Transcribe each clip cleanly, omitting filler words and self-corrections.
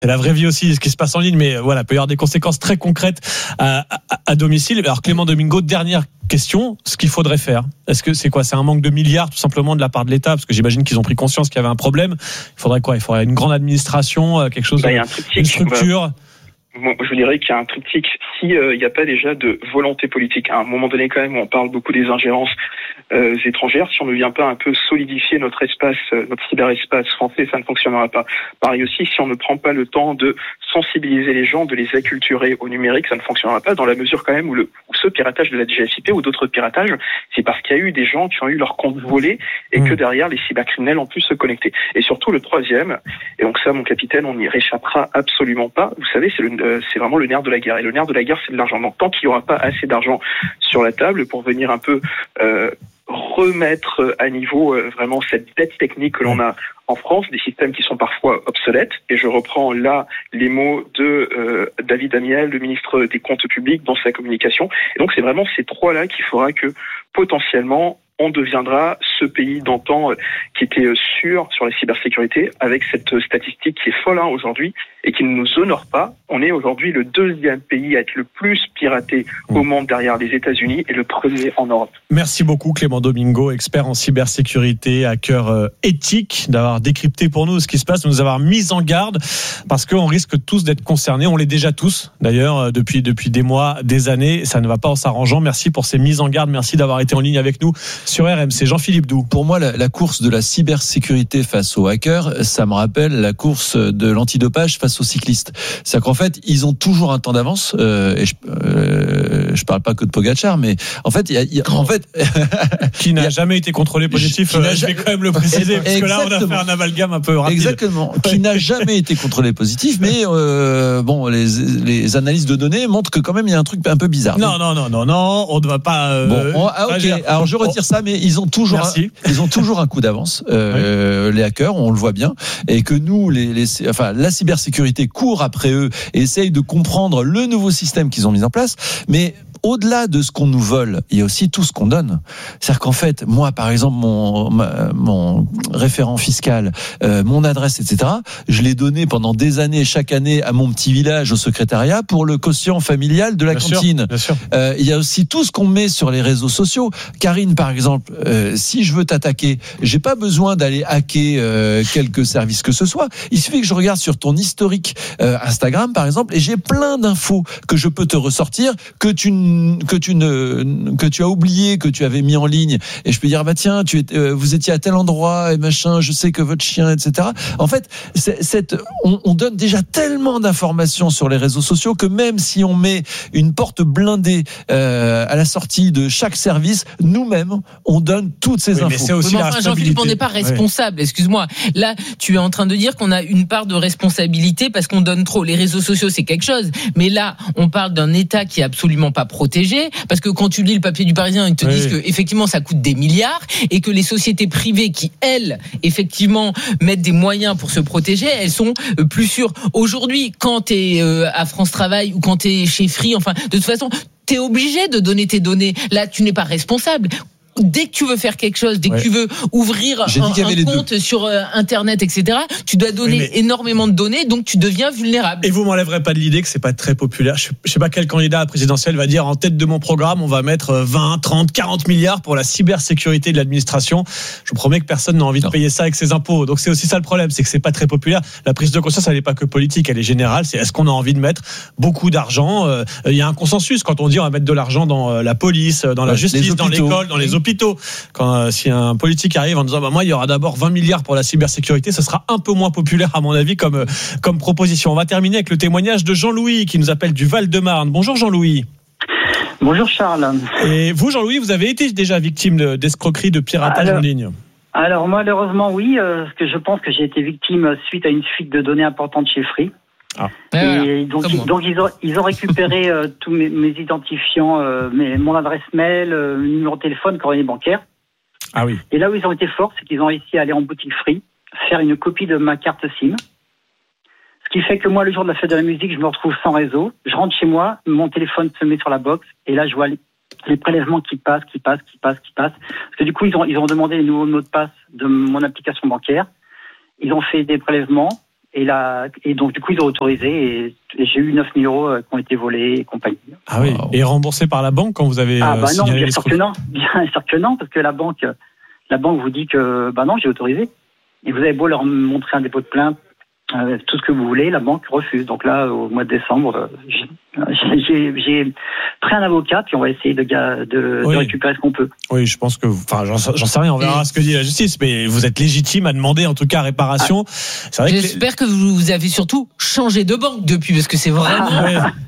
C'est la vraie vie aussi, ce qui se passe en ligne, mais voilà, il peut y avoir des conséquences très concrètes à domicile. Alors Clément Domingo, dernière question, ce qu'il faudrait faire. Est-ce que c'est quoi ? C'est un manque de milliards tout simplement de la part de l'État, parce que j'imagine qu'ils ont pris conscience qu'il y avait un problème. Il faudrait quoi ? Il faudrait une grande administration, quelque chose, une structure. Moi, je dirais qu'il y a un triptyque. Si il n'y a pas déjà de volonté politique, à un moment donné quand même, on parle beaucoup des ingérences étrangères. Si on ne vient pas un peu solidifier notre espace, notre cyberespace français, ça ne fonctionnera pas. Pareil aussi, si on ne prend pas le temps de sensibiliser les gens, de les acculturer au numérique, ça ne fonctionnera pas, dans la mesure quand même où ce piratage de la DGSIP ou d'autres piratages, c'est parce qu'il y a eu des gens qui ont eu leur compte volé et que derrière les cybercriminels ont pu se connecter. Et surtout le troisième, et donc ça mon capitaine, on n'y réchappera absolument pas, vous savez, c'est vraiment le nerf de la guerre. Et le nerf de la guerre, c'est de l'argent. Donc tant qu'il n'y aura pas assez d'argent sur la table pour venir un peu remettre à niveau vraiment cette dette technique que l'on a en France, des systèmes qui sont parfois obsolètes, et je reprends là les mots de David Amiel, le ministre des Comptes publics, dans sa communication. Et donc c'est vraiment ces trois-là qu'il faudra que potentiellement on deviendra ce pays d'antan qui était sûr sur la cybersécurité, avec cette statistique qui est folle aujourd'hui et qui ne nous honore pas. On est aujourd'hui le deuxième pays à être le plus piraté au monde derrière les États-Unis et le premier en Europe. Merci beaucoup Clément Domingo, expert en cybersécurité, hacker éthique, d'avoir décrypté pour nous ce qui se passe, de nous avoir mis en garde, parce qu'on risque tous d'être concernés. On l'est déjà tous, d'ailleurs, depuis des mois, des années. Ça ne va pas en s'arrangeant. Merci pour ces mises en garde. Merci d'avoir été en ligne avec nous sur RMC. Jean-Philippe Doux. Pour moi, la course de la cybersécurité face aux hackers, ça me rappelle la course de l'antidopage face aux cyclistes. C'est-à-dire qu'en fait, ils ont toujours un temps d'avance. Et je parle pas que de Pogacar, mais en fait, qui n'a jamais été contrôlé positif. Je vais quand même le préciser, parce que là, on a fait un amalgame un peu rapide. Exactement. Qui n'a jamais été contrôlé positif, mais les analyses de données montrent que quand même il y a un truc un peu bizarre. Non, on ne va pas. Ok. Alors je retire ça, mais ils ont toujours un coup d'avance. Les hackers, on le voit bien, et que nous, la cybersécurité court après eux et essaye de comprendre le nouveau système qu'ils ont mis en place, mais au-delà de ce qu'on nous vole, il y a aussi tout ce qu'on donne. C'est-à-dire qu'en fait, moi, par exemple, mon référent fiscal, mon adresse, etc., je l'ai donné pendant des années, chaque année, à mon petit village, au secrétariat, pour le quotient familial de la cantine. Bien sûr. Il y a aussi tout ce qu'on met sur les réseaux sociaux. Karine, par exemple, si je veux t'attaquer, j'ai pas besoin d'aller hacker quelques services que ce soit. Il suffit que je regarde sur ton historique Instagram, par exemple, et j'ai plein d'infos que je peux te ressortir, que tu as oublié, que tu avais mis en ligne, et je peux dire tiens, vous étiez à tel endroit et machin, je sais que votre chien, etc. En fait, on donne déjà tellement d'informations sur les réseaux sociaux que même si on met une porte blindée à la sortie de chaque service, nous-mêmes on donne toutes ces infos. Mais c'est aussi Jean-Philippe, on n'est pas responsable. Excuse-moi. Là, tu es en train de dire qu'on a une part de responsabilité parce qu'on donne trop. Les réseaux sociaux, c'est quelque chose, mais là, on parle d'un État qui est absolument pas protégé, parce que quand tu lis le papier du Parisien, ils te disent que effectivement ça coûte des milliards et que les sociétés privées qui elles effectivement mettent des moyens pour se protéger, elles sont plus sûres. Aujourd'hui, quand tu es à France Travail ou quand tu es chez Free, enfin de toute façon, tu es obligé de donner tes données. Là, tu n'es pas responsable. Dès que tu veux faire quelque chose, dès que tu veux ouvrir un compte sur Internet, etc., tu dois donner énormément de données, donc tu deviens vulnérable. Et vous m'enlèverez pas de l'idée que c'est pas très populaire. Je sais pas quel candidat à la présidentielle va dire en tête de mon programme, on va mettre 20, 30, 40 milliards pour la cybersécurité de l'administration. Je vous promets que personne n'a envie de payer ça avec ses impôts. Donc c'est aussi ça le problème, c'est que c'est pas très populaire. La prise de conscience, elle n'est pas que politique, elle est générale. C'est est-ce qu'on a envie de mettre beaucoup d'argent? Il y a un consensus quand on dit on va mettre de l'argent dans la police, dans la justice, dans l'école, dans les hôpitaux. Quand si un politique arrive en disant moi il y aura d'abord 20 milliards pour la cybersécurité, ce sera un peu moins populaire à mon avis comme proposition. On va terminer avec le témoignage de Jean-Louis qui nous appelle du Val-de-Marne. Bonjour Jean-Louis. Bonjour Charles. Et vous Jean-Louis, vous avez été déjà victime d'escroquerie, de piratage en ligne? Alors malheureusement oui, parce que je pense que j'ai été victime suite à une fuite de données importantes chez Free. Et donc ils ont récupéré tous mes identifiants, mon adresse mail, numéro de téléphone, coordonnées bancaires. Ah oui. Et là où ils ont été forts, c'est qu'ils ont réussi à aller en boutique Free, faire une copie de ma carte SIM. Ce qui fait que moi, le jour de la fête de la musique, je me retrouve sans réseau. Je rentre chez moi, mon téléphone se met sur la box, et là je vois les prélèvements qui passent. Parce que du coup, ils ont demandé les nouveaux mots de passe de mon application bancaire. Ils ont fait des prélèvements. Et donc, du coup, ils ont autorisé et j'ai eu 9 000 euros qui ont été volés et compagnie. Ah oui. Et remboursés par la banque quand vous avez signalé bien les sûr que non. Bien sûr que non, parce que la banque vous dit que, non, j'ai autorisé. Et vous avez beau leur montrer un dépôt de plainte, tout ce que vous voulez, la banque refuse. Donc là, au mois de décembre, j'ai pris un avocat, puis on va essayer de récupérer ce qu'on peut. Oui, je pense que, j'en sais rien, on verra ce que dit la justice, mais vous êtes légitime à demander, en tout cas, réparation. C'est vrai j'espère que vous avez surtout changé de banque depuis, parce que c'est vraiment...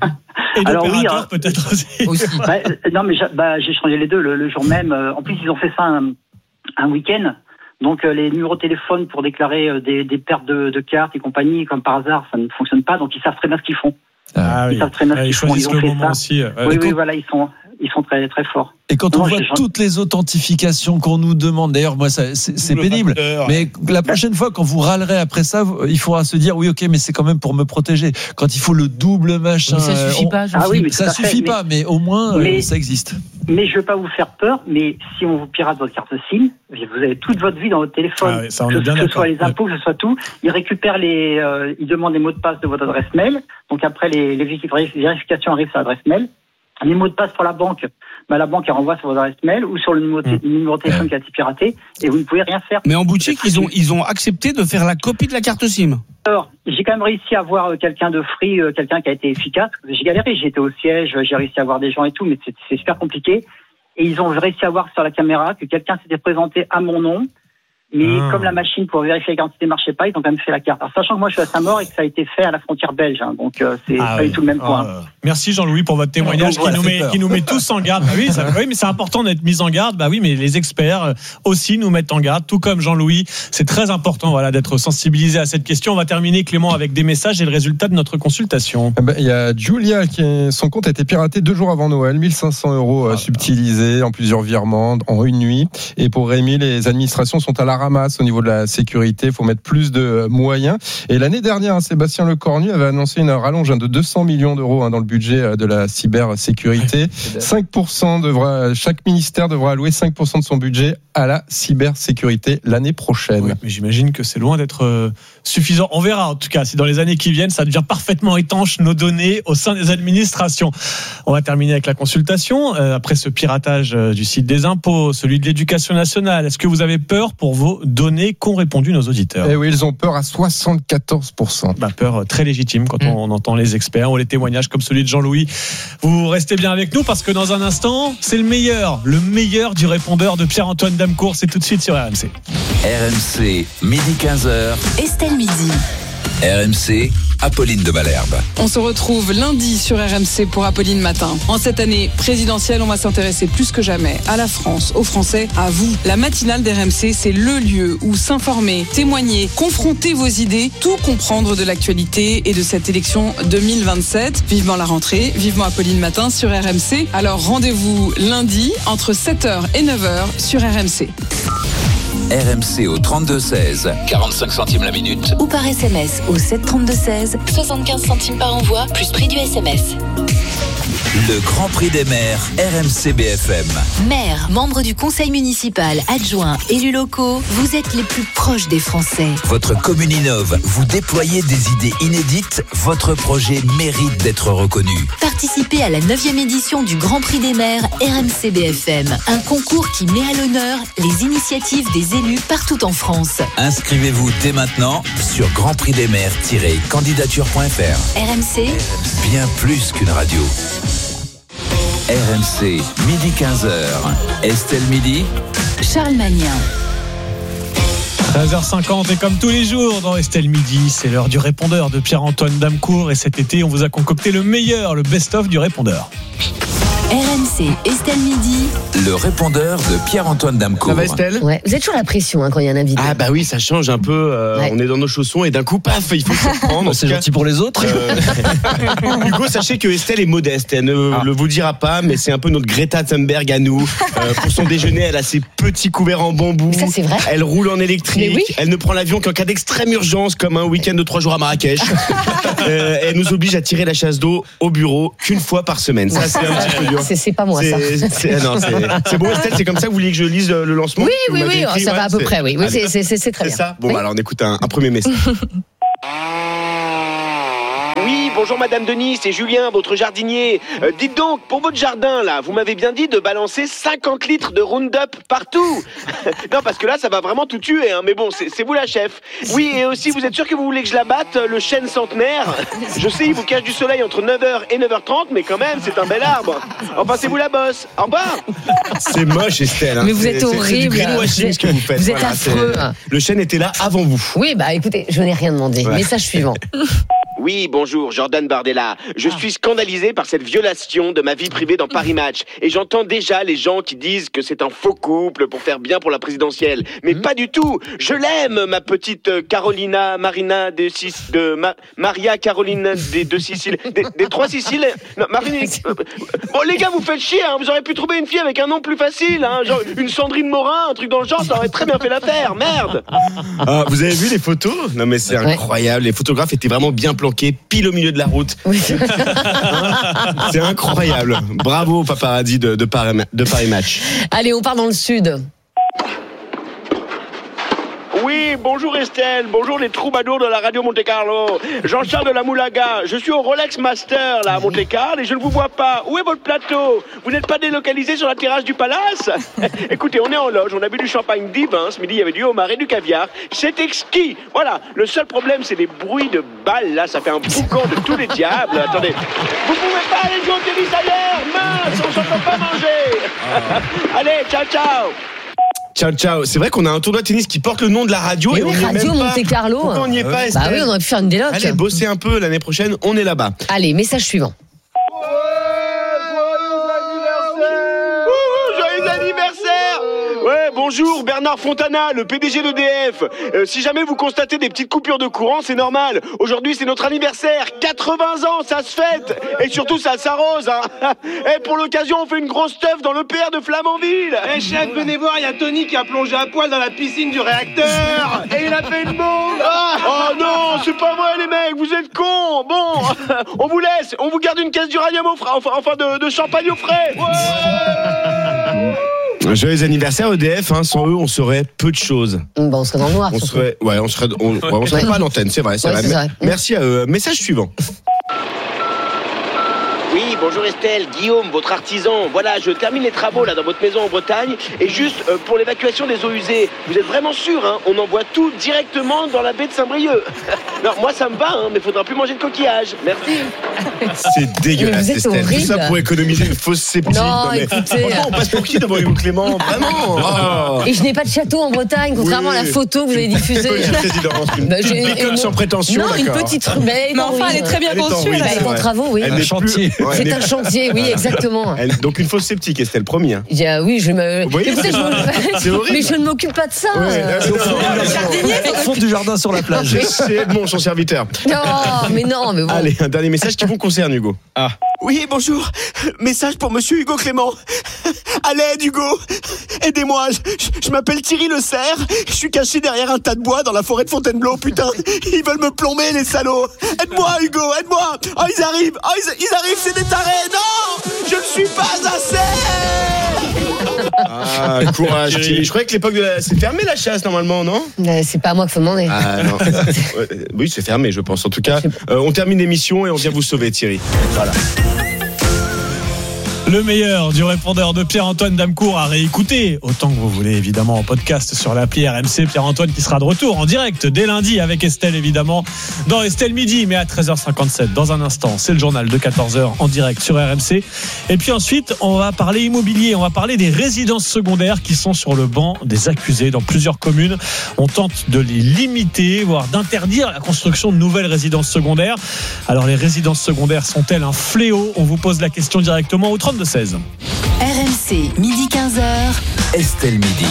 Et d'opérateur, peut-être aussi. Non, mais j'ai changé les deux le jour même. En plus, ils ont fait ça un week-end. Donc les numéros de téléphone pour déclarer des pertes de cartes et compagnie, comme par hasard, ça ne fonctionne pas. Donc ils savent très bien ce qu'ils font. Ils savent très bien ce qu'ils font. Ils ont fait ça. Aussi. Oui, voilà, ils sont très très forts. Et quand on voit toutes les authentifications qu'on nous demande, d'ailleurs, moi, c'est pénible. Mais la prochaine fois, quand vous râlerez après ça, il faudra se dire, oui, ok, mais c'est quand même pour me protéger. Quand il faut le double machin. Mais ça suffit pas. Ça suffit pas, mais au moins, ça existe. Mais je veux pas vous faire peur, mais si on vous pirate votre carte SIM, vous avez toute votre vie dans votre téléphone. Ça, que ce soit les impôts, que ce soit tout. Ils récupèrent ils demandent les mots de passe de votre adresse mail. Donc après, les vérifications arrivent sur l'adresse mail. Les mots de passe pour la banque, la banque elle renvoie sur votre adresse mail ou sur le numéro de téléphone qui a été piraté et vous ne pouvez rien faire. Mais en boutique, ils ont accepté de faire la copie de la carte SIM. Alors, j'ai quand même réussi à avoir quelqu'un de free, quelqu'un qui a été efficace. J'ai galéré, j'étais au siège, j'ai réussi à avoir des gens et tout, mais c'est super compliqué. Et ils ont réussi à voir sur la caméra que quelqu'un s'était présenté à mon nom. Mais comme la machine pour vérifier l'identité ne marchait pas, ils ont quand même fait la carte. Alors, sachant que moi je suis à Saint-Maur et que ça a été fait à la frontière belge, donc c'est pas du tout le même point. Merci Jean-Louis pour votre témoignage qui nous met tous en garde. Oui, mais c'est important d'être mis en garde. Oui, mais les experts aussi nous mettent en garde, tout comme Jean-Louis. C'est très important, d'être sensibilisé à cette question. On va terminer, Clément, avec des messages et le résultat de notre consultation. Il y a Julia son compte a été piraté 2 jours avant Noël, 1 500 euros subtilisés en plusieurs virements en une nuit. Et pour Rémi, les administrations sont à la ramasse au niveau de la sécurité. Il faut mettre plus de moyens. Et l'année dernière, Sébastien Lecornu avait annoncé une rallonge de 200 millions d'euros dans le budget de la cybersécurité. 5% chaque ministère devra allouer 5% de son budget à la cybersécurité l'année prochaine. Oui, mais j'imagine que c'est loin d'être suffisant. On verra en tout cas si dans les années qui viennent, ça devient parfaitement étanche nos données au sein des administrations. On va terminer avec la consultation. Après ce piratage du site des impôts, celui de l'éducation nationale, est-ce que vous avez peur pour vos données qu'ont répondu nos auditeurs? Eh oui, ils ont peur à 74%. Peur très légitime quand on entend les experts ou les témoignages comme celui de Jean-Louis. Vous restez bien avec nous parce que dans un instant, c'est le meilleur du répondeur de Pierre-Antoine Damecourt. C'est tout de suite sur RMC. RMC, midi 15h. Estelle Midi. RMC, Apolline de Malherbe. On se retrouve lundi sur RMC pour Apolline Matin. En cette année présidentielle, on va s'intéresser plus que jamais à la France, aux Français, à vous. La matinale d'RMC, c'est le lieu où s'informer, témoigner, confronter vos idées, tout comprendre de l'actualité et de cette élection 2027. Vivement la rentrée, vivement Apolline Matin sur RMC. Alors rendez-vous lundi entre 7h et 9h sur RMC. RMC au 32-16, 45 centimes la minute. Ou par SMS au 732-16, 75 centimes par envoi, plus prix du SMS. Le Grand Prix des maires, RMC BFM. Maires, membres du conseil municipal, adjoints, élus locaux, vous êtes les plus proches des Français. Votre commune innove, vous déployez des idées inédites, votre projet mérite d'être reconnu. Participez à la 9e édition du Grand Prix des maires RMC BFM, un concours qui met à l'honneur les initiatives des élus partout en France. Inscrivez-vous dès maintenant sur grandprixdesmaires-candidature.fr. RMC, bien plus qu'une radio. RMC, midi 15h. Estelle Midi. Charles Magnin. 13h50 et comme tous les jours dans Estelle Midi, c'est l'heure du répondeur de Pierre-Antoine Damecourt et cet été on vous a concocté le meilleur, le best-of du répondeur. RMC, Estelle Midi. Le répondeur de Pierre-Antoine Damecourt. Ça va Estelle ? Ouais, vous êtes toujours la pression quand il y a un invité. Ah bah oui, ça change un peu, on est dans nos chaussons et d'un coup, paf, il faut se reprendre. C'est gentil pour les autres. Hugo, sachez que Estelle est modeste, elle ne le vous dira pas, mais c'est un peu notre Greta Thunberg à nous. Pour son déjeuner, elle a ses petits couverts en bambou. Ça c'est vrai. Elle roule en électrique, elle ne prend l'avion qu'en cas d'extrême urgence, comme un week-end de 3 jours à Marrakech. Elle nous oblige à tirer la chasse d'eau au bureau qu'une fois par semaine. Ça, c'est un petit peu dur. C'est pas moi ça. C'est bon Estelle, c'est comme ça que vous voulez que je lise le lancement? Oui, ça va à peu près, oui. C'est très bien. C'est ça. Bon, alors on écoute un premier message. Oui, bonjour Madame Denis, c'est Julien, votre jardinier. Dites donc, pour votre jardin, là, vous m'avez bien dit de balancer 50 litres de Roundup partout. Non, parce que là, ça va vraiment tout tuer, hein. Mais bon, c'est vous la chef. Oui, et aussi, vous êtes sûr que vous voulez que je la batte, le chêne centenaire? Je sais, il vous cache du soleil entre 9h et 9h30, mais quand même, c'est un bel arbre. Enfin, c'est vous la bosse. Au revoir. C'est moche, Estelle. Hein. Mais vous êtes horrible. C'est du greenwashing ce que vous faites. Vous êtes affreux. Le chêne était là avant vous. Oui, bah écoutez, je n'ai rien demandé. Ouais. Message suivant. Oui, bonjour, Jordan Bardella. Je suis scandalisé par cette violation de ma vie privée dans Paris Match. Et j'entends déjà les gens qui disent que c'est un faux couple pour faire bien pour la présidentielle. Mais pas du tout. Je l'aime, ma petite Carolina Marina Maria Caroline de Sicile. Des trois Siciles. Non, Marine. Bon, les gars, vous faites chier, hein. Vous auriez pu trouver une fille avec un nom plus facile, hein. Genre une Sandrine Morin, un truc dans le genre, ça aurait très bien fait l'affaire. Merde. Ah, vous avez vu les photos? Non, mais c'est incroyable. Les photographes étaient vraiment bien planqués, pile au milieu de la route. Oui. C'est incroyable. Bravo, paparazzi de Paris Match. Allez, on part dans le sud. Oui, bonjour Estelle, bonjour les troubadours de la radio Monte-Carlo. Jean-Charles de la Moulaga, je suis au Rolex Master là à Monte-Carlo et je ne vous vois pas. Où est votre plateau? Vous n'êtes pas délocalisé sur la terrasse du palace? Écoutez, on est en loge, on a bu du champagne divin, ce midi il y avait du homard et du caviar. C'est exquis. Voilà, le seul problème c'est les bruits de balles là, ça fait un boucan de tous les diables. Attendez, vous pouvez pas aller jouer au tennis ailleurs, mince, on s'entend pas manger. Allez, ciao ciao. Ciao, ciao. C'est vrai qu'on a un tournoi de tennis qui porte le nom de la radio. Mais et oui, on n'y est Radio même pas. Monte-Carlo. Pourquoi on n'y est pas, Estelle? Bah oui, on aurait pu faire une déloc. Allez, bosser un peu l'année prochaine, on est là-bas. Allez, message suivant. Joyeux anniversaire! Ouais, bonjour, Bernard Fontana, le PDG d'EDF. Si jamais vous constatez des petites coupures de courant, c'est normal. Aujourd'hui, c'est notre anniversaire. 80 ans, ça se fête. Et surtout, ça s'arrose, hein. Et pour l'occasion, on fait une grosse teuf dans l'EPR de Flamanville. Eh chef, venez voir, il y a Tony qui a plongé à poil dans la piscine du réacteur. Et il a fait une bombe. Oh non, c'est pas vrai les mecs, vous êtes cons. Bon, on vous laisse, on vous garde une caisse d'uranium au frais, enfin de champagne au frais. Joyeux anniversaire EDF, hein. Sans eux, on saurait peu de choses. Bon, on serait dans le noir. On serait pas à l'antenne, c'est vrai. C'est vrai. Merci à eux. Message suivant. Oui, bonjour Estelle, Guillaume, votre artisan. Voilà, je termine les travaux là dans votre maison en Bretagne. Et juste pour l'évacuation des eaux usées, vous êtes vraiment sûr, hein, on envoie tout directement dans la baie de Saint-Brieuc. Non, moi ça me va, hein, mais faudra plus manger de coquillages. Merci. C'est dégueulasse, Estelle. Tout ça pour économiser une fausse sceptique. Non, écoutez. On passe pour qui devant Hugo Clément? Vraiment. Oh. Et je n'ai pas de château en Bretagne, contrairement à la photo que vous avez diffusée. Comme sans prétention. Non, une petite rue. Mais enfin, elle est très bien conçue. Elle est en travaux, oui. Elle est chantier. C'est un chantier, oui, exactement. Donc une fausse sceptique, Estelle, promis. Hein. Oui, je me. Écoutez, c'est horrible. Mais je ne m'occupe pas de ça. Le jardinier, fond du jardin sur la plage. C'est Edmond, son serviteur. Non, mais bon. Allez, un dernier message qui vous concerne, Hugo. Ah. Oui, bonjour. Message pour monsieur Hugo Clément. À l'aide, Hugo. Aidez-moi. Je m'appelle Thierry Le Cerf. Je suis caché derrière un tas de bois dans la forêt de Fontainebleau. Putain, ils veulent me plomber, les salauds. Aide-moi, Hugo, aide-moi. Oh, ils arrivent. Oh, ils arrivent, c'est des tarés. Non, je ne suis pas assez. Ah, courage, Thierry. Je croyais que l'époque de la... C'est fermé la chasse, normalement, non? C'est pas à moi qu'il faut demander. Ah, non. Oui, c'est fermé, je pense. En tout cas, on termine l'émission et on vient vous sauver, Thierry. Voilà. Le meilleur du répondeur de Pierre-Antoine Damecourt à réécouter autant que vous voulez, évidemment, en podcast sur l'appli RMC. Pierre-Antoine qui sera de retour en direct dès lundi avec Estelle, évidemment, dans Estelle Midi, mais à 13h57 dans un instant. C'est le journal de 14h en direct sur RMC. Et puis ensuite, on va parler immobilier, on va parler des résidences secondaires qui sont sur le banc des accusés dans plusieurs communes. On tente de les limiter, voire d'interdire la construction de nouvelles résidences secondaires. Alors les résidences secondaires sont-elles un fléau? On vous pose la question directement au 32-16. RMC, midi 15h. Estelle Midi.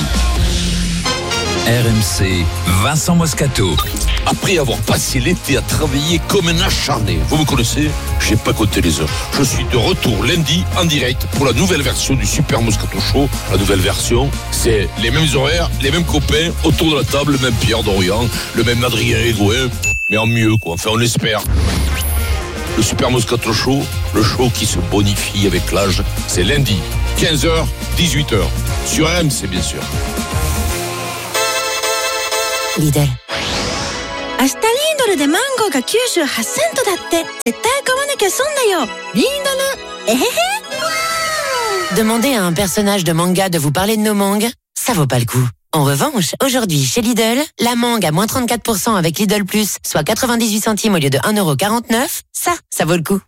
RMC, Vincent Moscato. Après avoir passé l'été à travailler comme un acharné, vous me connaissez, j'ai pas compté les heures. Je suis de retour lundi en direct pour la nouvelle version du Super Moscato Show. La nouvelle version, c'est les mêmes horaires, les mêmes copains autour de la table, le même Pierre Dorian, le même Adrien Egoin, mais en mieux quoi, enfin on l'espère. Le Super Moscato Show, le show qui se bonifie avec l'âge, c'est lundi, 15h, 18h, sur RMC bien sûr. Lidl. 明日リードルでマンゴーが98セントだって絶対買わなきゃ損だよリードルえへへ Demandez à un personnage de manga de vous parler de nos mangues, ça vaut pas le coup. En revanche, aujourd'hui, chez Lidl, la mangue à moins 34% avec Lidl Plus, soit 98 centimes au lieu de 1,49€, ça vaut le coup.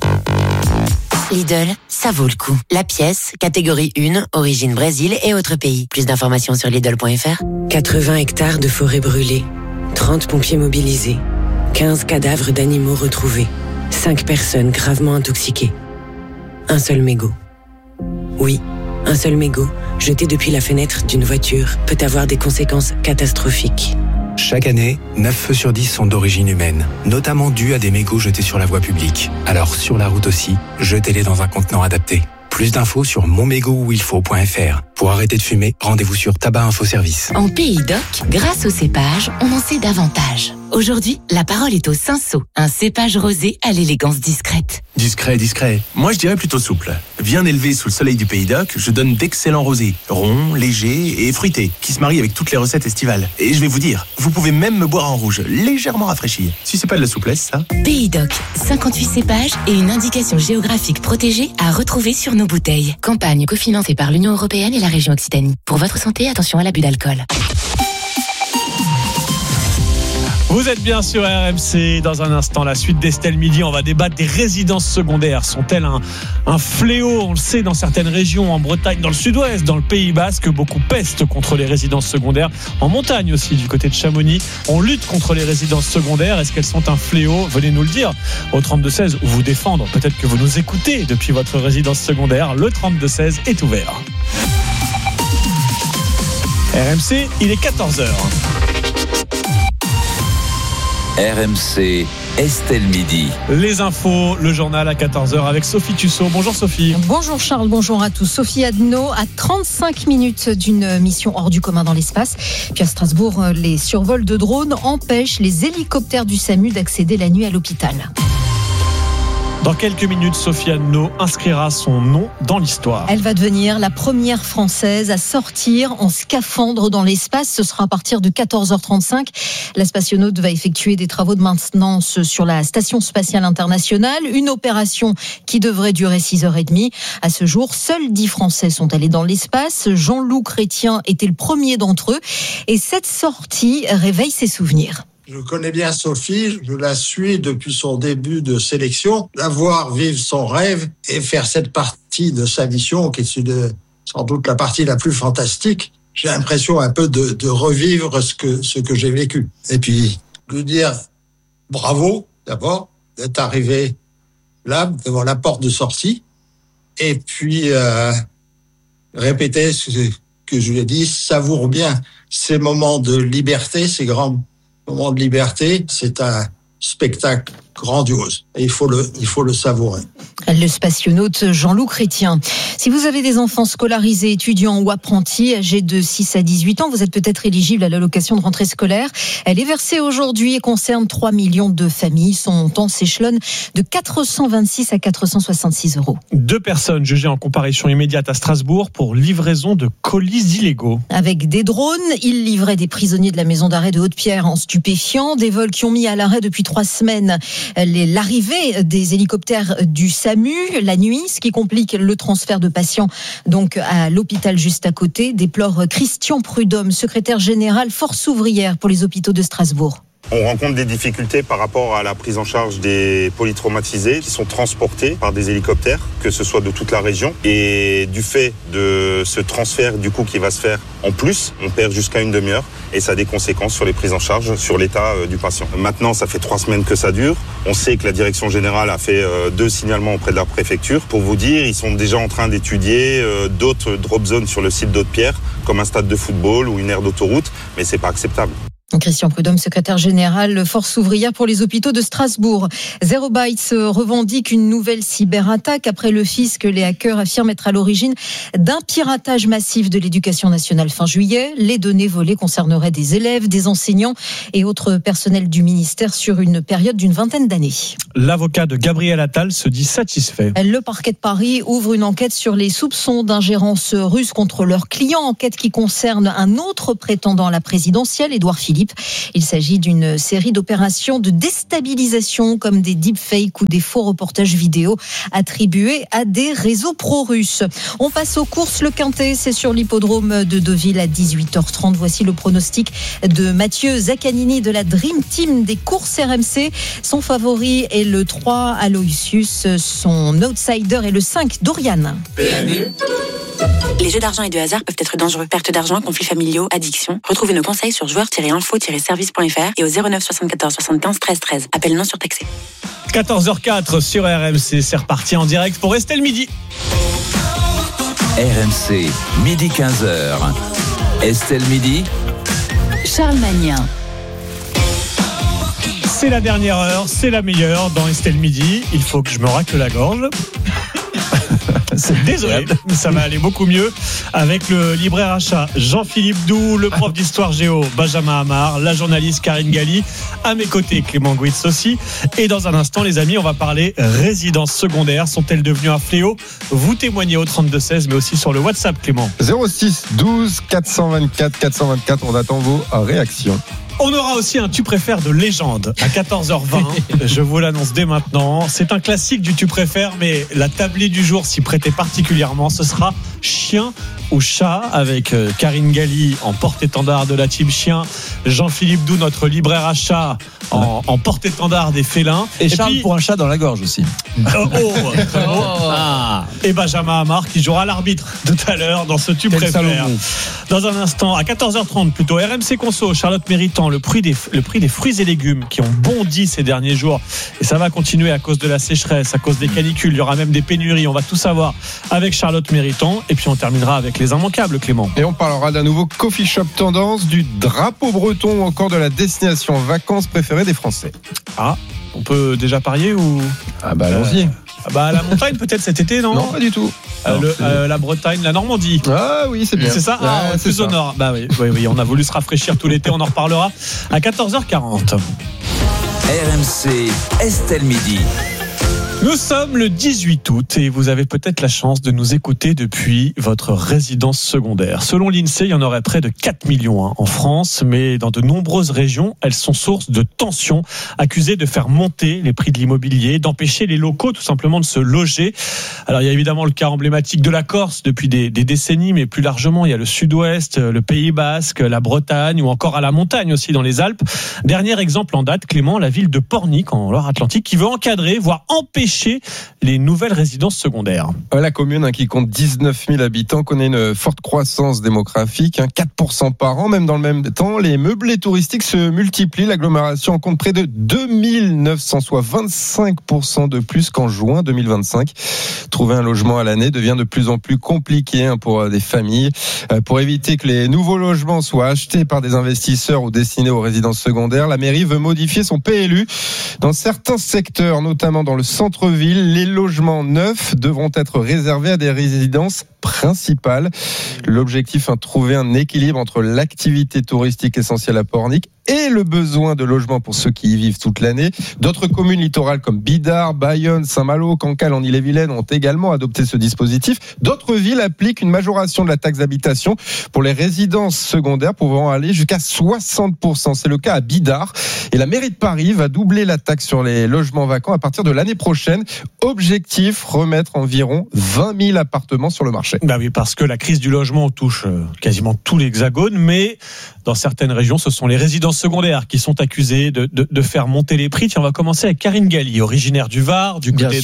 Lidl, ça vaut le coup. La pièce, catégorie 1, origine Brésil et autres pays. Plus d'informations sur Lidl.fr. 80 hectares de forêt brûlée, 30 pompiers mobilisés, 15 cadavres d'animaux retrouvés, 5 personnes gravement intoxiquées. Un seul mégot. Oui, un seul mégot, jeté depuis la fenêtre d'une voiture, peut avoir des conséquences catastrophiques. Chaque année, 9 feux sur 10 sont d'origine humaine, notamment dus à des mégots jetés sur la voie publique. Alors sur la route aussi, jetez-les dans un contenant adapté. Plus d'infos sur monmégotuilfaut.fr. Pour arrêter de fumer, rendez-vous sur Tabac Info Service. En Pays d'Oc, grâce au cépage, on en sait davantage. Aujourd'hui, la parole est au Cinsault, un cépage rosé à l'élégance discrète. Discret. Moi, je dirais plutôt souple. Bien élevé sous le soleil du Pays d'Oc, je donne d'excellents rosés, ronds, légers et fruités, qui se marient avec toutes les recettes estivales. Et je vais vous dire, vous pouvez même me boire en rouge, légèrement rafraîchi. Si c'est pas de la souplesse, ça. Pays d'Oc, 58 cépages et une indication géographique protégée à retrouver sur nos bouteilles. Campagne cofinancée par l'Union européenne et la région Occitanie. Pour votre santé, attention à l'abus d'alcool. Vous êtes bien sur RMC. Dans un instant, la suite d'Estelle Midi. On va débattre des résidences secondaires. Sont-elles un fléau? On le sait, dans certaines régions, en Bretagne, dans le sud-ouest, dans le Pays Basque, beaucoup pestent contre les résidences secondaires. En montagne aussi, du côté de Chamonix, on lutte contre les résidences secondaires. Est-ce qu'elles sont un fléau? Venez nous le dire au 32-16 ou vous défendre. Peut-être que vous nous écoutez depuis votre résidence secondaire. Le 32-16 est ouvert. RMC, il est 14h. RMC, Estelle Midi. Les infos, le journal à 14h avec Sophie Tussaud. Bonjour Sophie. Bonjour Charles, bonjour à tous. Sophie Adno, à 35 minutes d'une mission hors du commun dans l'espace. Puis à Strasbourg, les survols de drones empêchent les hélicoptères du SAMU d'accéder la nuit à l'hôpital. Dans quelques minutes, Sophie Adno inscrira son nom dans l'histoire. Elle va devenir la première Française à sortir en scaphandre dans l'espace. Ce sera à partir de 14h35. La spationaute va effectuer des travaux de maintenance sur la Station spatiale internationale. Une opération qui devrait durer 6h30. À ce jour, seuls 10 Français sont allés dans l'espace. Jean-Loup Chrétien était le premier d'entre eux. Et cette sortie réveille ses souvenirs. Je connais bien Sophie, je la suis depuis son début de sélection. La voir vivre son rêve et faire cette partie de sa mission, qui est sans doute la partie la plus fantastique, j'ai l'impression un peu de revivre ce que j'ai vécu. Et puis, lui dire bravo, d'abord, d'être arrivé là, devant la porte de sortie, et puis répéter ce que je lui ai dit, savoure bien ces moments de liberté, ces grands moment de liberté, c'est un spectacle grandiose. Et il faut le savourer. Le spationaute Jean-Loup Chrétien. Si vous avez des enfants scolarisés, étudiants ou apprentis âgés de 6 à 18 ans, vous êtes peut-être éligible à l'allocation de rentrée scolaire. Elle est versée aujourd'hui et concerne 3 millions de familles. Son montant s'échelonne de 426 à 466 €. 2 personnes jugées en comparution immédiate à Strasbourg pour livraison de colis illégaux. Avec des drones, ils livraient des prisonniers de la maison d'arrêt de Haute-Pierre en stupéfiants. Des vols qui ont mis à l'arrêt depuis 3 semaines l'arrivée des hélicoptères du SAMU la nuit, ce qui complique le transfert de patients donc à l'hôpital juste à côté, déplore Christian Prudhomme, secrétaire général Force ouvrière pour les hôpitaux de Strasbourg. On rencontre des difficultés par rapport à la prise en charge des polytraumatisés qui sont transportés par des hélicoptères, que ce soit de toute la région. Et du fait de ce transfert du coup qui va se faire en plus, on perd jusqu'à une demi-heure et ça a des conséquences sur les prises en charge, sur l'état du patient. Maintenant, ça fait 3 semaines que ça dure. On sait que la direction générale a fait 2 signalements auprès de la préfecture. Pour vous dire, ils sont déjà en train d'étudier d'autres drop zones sur le site d'Haute-Pierre, comme un stade de football ou une aire d'autoroute, mais c'est pas acceptable. Christian Prudhomme, secrétaire général Force ouvrière pour les hôpitaux de Strasbourg. Zero Bytes revendique une nouvelle cyberattaque. Après le fisc, les hackers affirment être à l'origine d'un piratage massif de l'éducation nationale fin juillet. Les données volées concerneraient des élèves, des enseignants et autres personnels du ministère sur une période d'une 20aine d'années. L'avocat de Gabriel Attal se dit satisfait. Le parquet de Paris ouvre une enquête sur les soupçons d'ingérence russe contre leurs clients. Enquête qui concerne un autre prétendant à la présidentielle, Édouard Philippe. Philippe. Il s'agit d'une série d'opérations de déstabilisation comme des deepfakes ou des faux reportages vidéo attribués à des réseaux pro-russes. On passe aux courses. Le Quintet, c'est sur l'hippodrome de Deauville à 18h30. Voici le pronostic de Mathieu Zaccanini de la Dream Team des courses RMC. Son favori est le 3 Aloysius. Son outsider est le 5 Dorian. Les jeux d'argent et de hasard peuvent être dangereux. Perte d'argent, conflits familiaux, addiction. Retrouvez nos conseils sur joueurs-info-service.fr et au 09 74 75 13 13. Appel non surtaxé. 14h04 sur RMC, c'est reparti en direct pour Estelle Midi. RMC, midi 15h. Estelle Midi. Charles Magnin. C'est la dernière heure, c'est la meilleure dans Estelle Midi. Il faut que je me racle la gorge. Désolé, mais ça va aller beaucoup mieux avec le libraire achat Jean-Philippe Doux, le prof d'histoire géo Benjamin Amar, la journaliste Karine Galli, à mes côtés Clément Gouitz aussi. Et dans un instant, les amis, on va parler résidences secondaires. Sont-elles devenues un fléau? Vous témoignez au 32-16, mais aussi sur le WhatsApp, Clément. 06 12 424 424. On attend vos réactions. On aura aussi un tu préfères de légende à 14h20. Je vous l'annonce dès maintenant. C'est un classique du tu préfères, mais la tablée du jour s'y prêtait particulièrement. Ce sera chien ou chat avec Karine Galli en porte-étendard de la team chien, Jean-Philippe Doux, notre libraire à chat en porte-étendard des félins. Et Charles puis, pour un chat dans la gorge aussi. Et Benjamin Amar qui jouera l'arbitre tout à l'heure dans ce tu préfères. Dans un instant, à 14h30 plutôt, RMC Conso, Charlotte Méritant, le prix des fruits et légumes qui ont bondi ces derniers jours. Et ça va continuer à cause de la sécheresse, à cause des canicules. Il y aura même des pénuries. On va tout savoir avec Charlotte Méritant. Et puis on terminera avec les immanquables, Clément. Et on parlera d'un nouveau coffee shop tendance, du drapeau breton ou encore de la destination vacances préférée des Français. Ah, on peut déjà parier ou... Ah bah allons-y. La montagne peut-être cet été, non? Non, pas du tout. La Bretagne, la Normandie. Ah oui, c'est bien. C'est ça? C'est plus ça. Au nord. Bah oui, on a voulu se rafraîchir tout l'été, on en reparlera à 14h40. RMC, Estelle Midi. Nous sommes le 18 août et vous avez peut-être la chance de nous écouter depuis votre résidence secondaire. Selon l'INSEE, il y en aurait près de 4 millions en France, mais dans de nombreuses régions, elles sont source de tensions, accusées de faire monter les prix de l'immobilier, d'empêcher les locaux tout simplement de se loger. Alors il y a évidemment le cas emblématique de la Corse depuis des décennies, mais plus largement il y a le Sud-Ouest, le Pays Basque, la Bretagne ou encore à la montagne aussi dans les Alpes. Dernier exemple en date, Clément, la ville de Pornic en Loire-Atlantique qui veut encadrer, voire empêcher les nouvelles résidences secondaires. La commune qui compte 19 000 habitants connaît une forte croissance démographique, 4% par an. Même dans le même temps, les meublés touristiques se multiplient. L'agglomération en compte près de 2900, soit 25% de plus qu'en juin 2025. Trouver un logement à l'année devient de plus en plus compliqué pour des familles. Pour éviter que les nouveaux logements soient achetés par des investisseurs ou destinés aux résidences secondaires, la mairie veut modifier son PLU. Dans certains secteurs, notamment dans le centre-ville, les logements neufs devront être réservés à des résidences principales. L'objectif, trouver un équilibre entre l'activité touristique essentielle à Pornic et le besoin de logement pour ceux qui y vivent toute l'année. D'autres communes littorales comme Bidart, Bayonne, Saint-Malo, Cancale en Ille-et-Vilaine ont également adopté ce dispositif. D'autres villes appliquent une majoration de la taxe d'habitation pour les résidences secondaires pouvant aller jusqu'à 60%. C'est le cas à Bidart. Et la mairie de Paris va doubler la taxe sur les logements vacants à partir de l'année prochaine. Objectif, remettre environ 20 000 appartements sur le marché. Bah oui, parce que la crise du logement touche quasiment tout l'Hexagone, mais dans certaines régions, ce sont les résidences secondaires qui sont accusées de faire monter les prix. Tiens, on va commencer avec Karine Galli, originaire du Var, du côté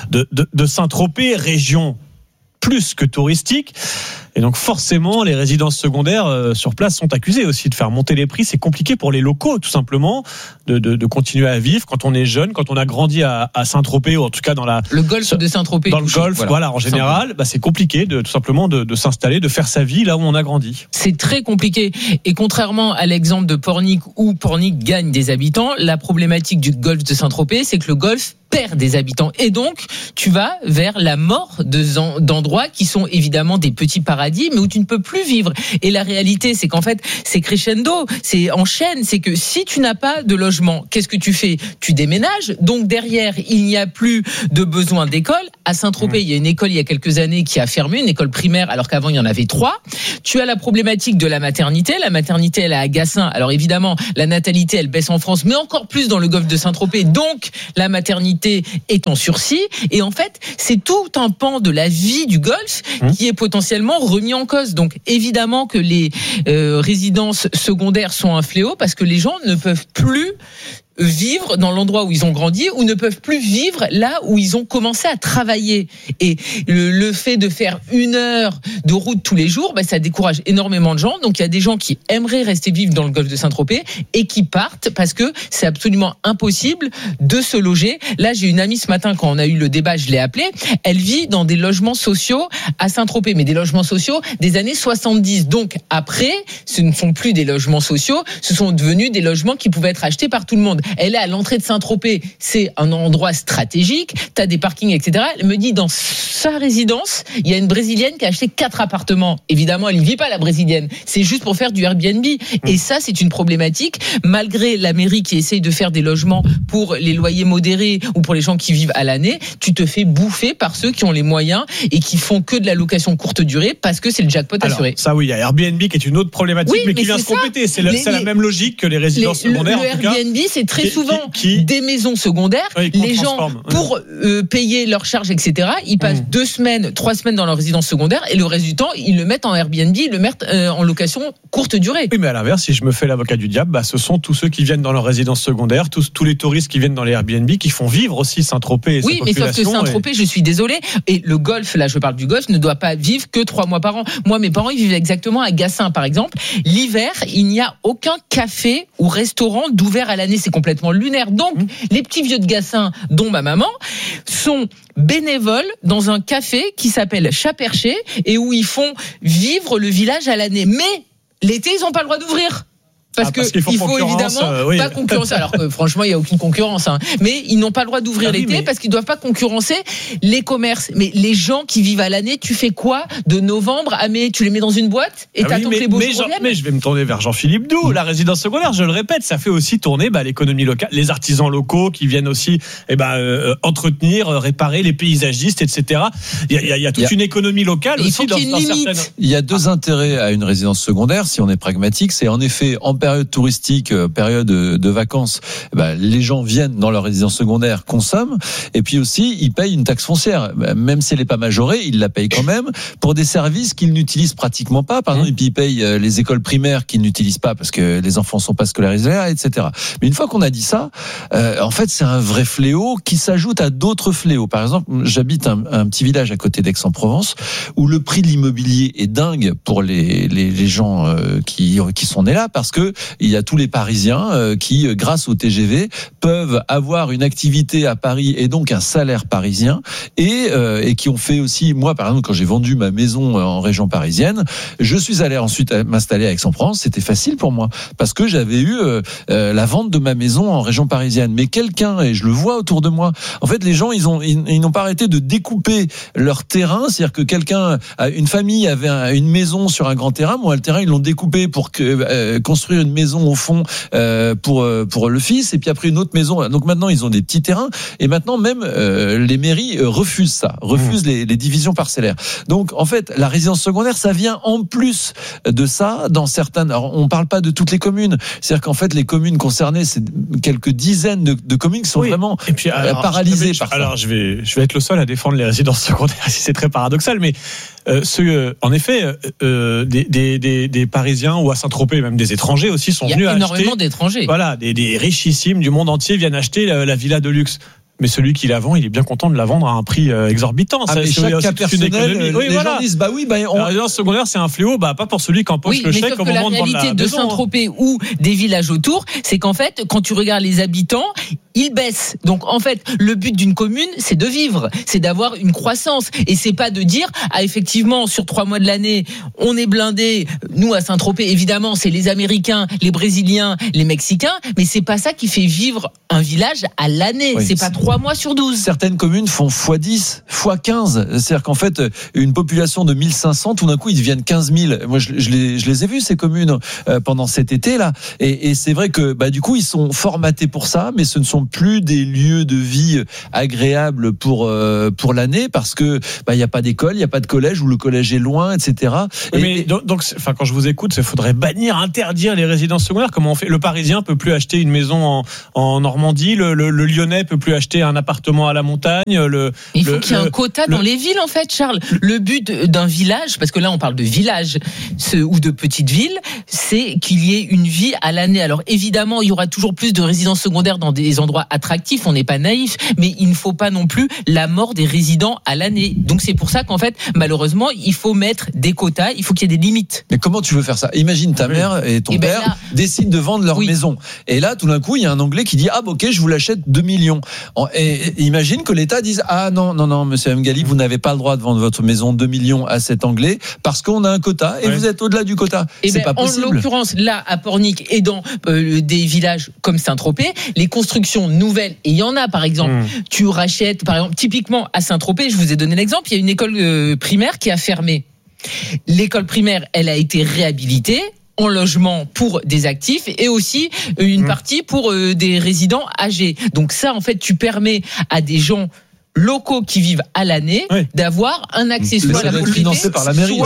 de Saint-Tropez, région plus que touristique. Et donc forcément, les résidences secondaires sur place sont accusées aussi de faire monter les prix. C'est compliqué pour les locaux, tout simplement, de continuer à vivre quand on est jeune, quand on a grandi à Saint-Tropez, ou en tout cas dans le golfe de Saint-Tropez. Dans le golfe, voilà, en général, c'est compliqué tout simplement de s'installer, de faire sa vie là où on a grandi. C'est très compliqué. Et contrairement à l'exemple de Pornic, où Pornic gagne des habitants, la problématique du golfe de Saint-Tropez, c'est que le golfe perd des habitants. Et donc, tu vas vers la mort d'endroits qui sont évidemment des petits paradis, mais où tu ne peux plus vivre. Et la réalité, c'est qu'en fait, c'est crescendo, c'est en chaîne. C'est que si tu n'as pas de logement, qu'est-ce que tu fais? Tu déménages. Donc derrière, il n'y a plus de besoin d'école. À Saint-Tropez, il y a une école il y a quelques années qui a fermé, une école primaire, alors qu'avant il y en avait 3. Tu as la problématique de la maternité. La maternité, elle est à Gassin. Alors évidemment, la natalité, elle baisse en France, mais encore plus dans le golfe de Saint-Tropez. Donc, la maternité est en sursis. Et en fait, c'est tout un pan de la vie du golfe qui est potentiellement remis en cause. Donc, évidemment que les résidences secondaires sont un fléau parce que les gens ne peuvent plus vivre dans l'endroit où ils ont grandi ou ne peuvent plus vivre là où ils ont commencé à travailler. Et le fait de faire 1 heure de route tous les jours, ça décourage énormément de gens. Donc il y a des gens qui aimeraient rester vivre dans le golfe de Saint-Tropez et qui partent parce que c'est absolument impossible de se loger. Là, j'ai une amie ce matin, quand on a eu le débat, je l'ai appelée, elle vit dans des logements sociaux à Saint-Tropez, mais des logements sociaux des années 70. Donc après, ce ne sont plus des logements sociaux, ce sont devenus des logements qui pouvaient être achetés par tout le monde. Elle est à l'entrée de Saint-Tropez, c'est un endroit stratégique, t'as des parkings, etc. Elle me dit, dans sa résidence, il y a une Brésilienne qui a acheté 4 appartements. Évidemment, elle ne vit pas, la Brésilienne. C'est juste pour faire du Airbnb. Et ça, c'est une problématique. Malgré la mairie qui essaye de faire des logements pour les loyers modérés ou pour les gens qui vivent à l'année, tu te fais bouffer par ceux qui ont les moyens et qui font que de la location courte durée parce que c'est le jackpot assuré. Ça, oui, il y a Airbnb qui est une autre problématique, mais qui vient se compléter. C'est la même logique que les résidences secondaires. Le Airbnb, c'est très souvent des maisons secondaires. Les gens, pour payer leurs charges, etc., ils passent 2 semaines, 3 semaines dans leur résidence secondaire et le reste du temps, ils le mettent en Airbnb, ils le mettent en location courte durée. Oui, mais à l'inverse, si je me fais l'avocat du diable, ce sont tous ceux qui viennent dans leur résidence secondaire, tous les touristes qui viennent dans les Airbnb, qui font vivre aussi Saint-Tropez et sa population. Oui, mais sauf que Saint-Tropez, je suis désolé, et le golfe, là je parle du golfe, ne doit pas vivre que 3 mois par an. Moi, mes parents, ils vivent exactement à Gassin, par exemple. L'hiver, il n'y a aucun café ou restaurant d'ouvert à l'année. C'est complètement lunaire. Donc, les petits vieux de Gassin, dont ma maman, sont bénévoles dans un café qui s'appelle Chat-Perché et où ils font vivre le village à l'année. Mais l'été, ils n'ont pas le droit d'ouvrir. Parce qu'il faut évidemment pas concurrencer. Alors que franchement, il n'y a aucune concurrence. Mais ils n'ont pas le droit d'ouvrir l'été parce qu'ils ne doivent pas concurrencer les commerces. Mais les gens qui vivent à l'année, tu fais quoi de novembre à mai? Tu les mets dans une boîte et t'attends que les beaux jours reviennent? Mais je vais me tourner vers Jean-Philippe Doux. La résidence secondaire, je le répète, ça fait aussi tourner l'économie locale, les artisans locaux qui viennent aussi entretenir, réparer les paysagistes, etc. Il y a toute une économie locale aussi dans certaines... Il y a 2 intérêts à une résidence secondaire, si on est pragmatique. C'est en effet, en période touristique, période de vacances, les gens viennent dans leur résidence secondaire, consomment, et puis aussi ils payent une taxe foncière, même si elle n'est pas majorée, ils la payent quand même pour des services qu'ils n'utilisent pratiquement pas. Par exemple, ils payent les écoles primaires qu'ils n'utilisent pas parce que les enfants sont pas scolarisés, etc. Mais une fois qu'on a dit ça, en fait, c'est un vrai fléau qui s'ajoute à d'autres fléaux. Par exemple, j'habite un petit village à côté d'Aix-en-Provence où le prix de l'immobilier est dingue pour les gens qui sont nés là, parce que il y a tous les Parisiens qui, grâce au TGV, peuvent avoir une activité à Paris et donc un salaire parisien et qui ont fait aussi, moi par exemple, quand j'ai vendu ma maison en région parisienne, je suis allé ensuite m'installer à Aix-en-Provence. C'était facile pour moi parce que j'avais eu la vente de ma maison en région parisienne. Mais quelqu'un, et je le vois autour de moi, en fait les gens ils n'ont pas arrêté de découper leur terrain, c'est-à-dire que une famille avait une maison sur un grand terrain, moi le terrain ils l'ont découpé pour construire une maison au fond pour le fils, et puis après une autre maison. Donc maintenant ils ont des petits terrains, et maintenant même les mairies refusent les divisions parcellaires. Donc en fait la résidence secondaire, ça vient en plus de ça dans certaines. Alors on parle pas de toutes les communes, c'est-à-dire qu'en fait les communes concernées, c'est quelques dizaines de communes qui sont vraiment paralysées par ça. Alors je vais être le seul à défendre les résidences secondaires, si c'est très paradoxal, mais en effet, des Parisiens ou à Saint-Tropez, même des étrangers aussi sont venus acheter. Il y a énormément d'étrangers. Voilà, des richissimes du monde entier viennent acheter la villa de luxe. Mais celui qui la vend, il est bien content de la vendre à un prix exorbitant. Mais chaque cas personnel, les gens disent la résidence secondaire, c'est un fléau, pas pour celui qui empoche le chèque au moment de vendre la maison. La réalité de Saint-Tropez ou des villages autour, c'est qu'en fait, quand tu regardes les habitants, ils baissent. Donc en fait, le but d'une commune, c'est de vivre, c'est d'avoir une croissance, et c'est pas de dire effectivement sur 3 mois de l'année, on est blindé. Nous à Saint-Tropez, évidemment, c'est les Américains, les Brésiliens, les Mexicains, mais c'est pas ça qui fait vivre un village à l'année. C'est pas 3 mois sur 12. Certaines communes font x10, x15. C'est-à-dire qu'en fait, une population de 1500, tout d'un coup, ils deviennent 15 000. Moi, je les ai vus, ces communes, pendant cet été-là. Et c'est vrai que, du coup, ils sont formatés pour ça, mais ce ne sont sont plus des lieux de vie agréables pour l'année parce que il y a pas d'école, il y a pas de collège ou le collège est loin, etc. Mais donc, quand je vous écoute, il faudrait bannir, interdire les résidences secondaires. Comment on fait ? Le Parisien peut plus acheter une maison en Normandie, le Lyonnais peut plus acheter un appartement à la montagne. Il faut qu'il y ait un quota dans les villes, en fait, Charles. Le but d'un village, parce que là on parle de village ou de petite ville, c'est qu'il y ait une vie à l'année. Alors évidemment, il y aura toujours plus de résidences secondaires dans des endroits attractifs, on n'est pas naïf, mais il ne faut pas non plus la mort des résidents à l'année. Donc c'est pour ça qu'en fait, malheureusement, il faut mettre des quotas, il faut qu'il y ait des limites. Mais comment tu veux faire ça ? Imagine ta mère et ton père décident de vendre leur maison. Et là, tout d'un coup, il y a un Anglais qui dit « Ah, ok, je vous l'achète 2 millions ». Et imagine que l'État dise « Ah non, monsieur Mgali, vous n'avez pas le droit de vendre votre maison 2 millions à cet Anglais parce qu'on a un quota et vous êtes au-delà du quota ». C'est pas possible. En l'occurrence, là, à Pornic et dans des villages comme Saint-Tropez, les constructions nouvelles, et il y en a par exemple, tu rachètes, par exemple, typiquement à Saint-Tropez, je vous ai donné l'exemple, il y a une école primaire qui a fermé. L'école primaire, elle a été réhabilitée en logement pour des actifs et aussi une partie pour des résidents âgés. Donc ça, en fait, tu permets à des gens locaux qui vivent à l'année d'avoir un accès soit à la propriété, financé par la mairie,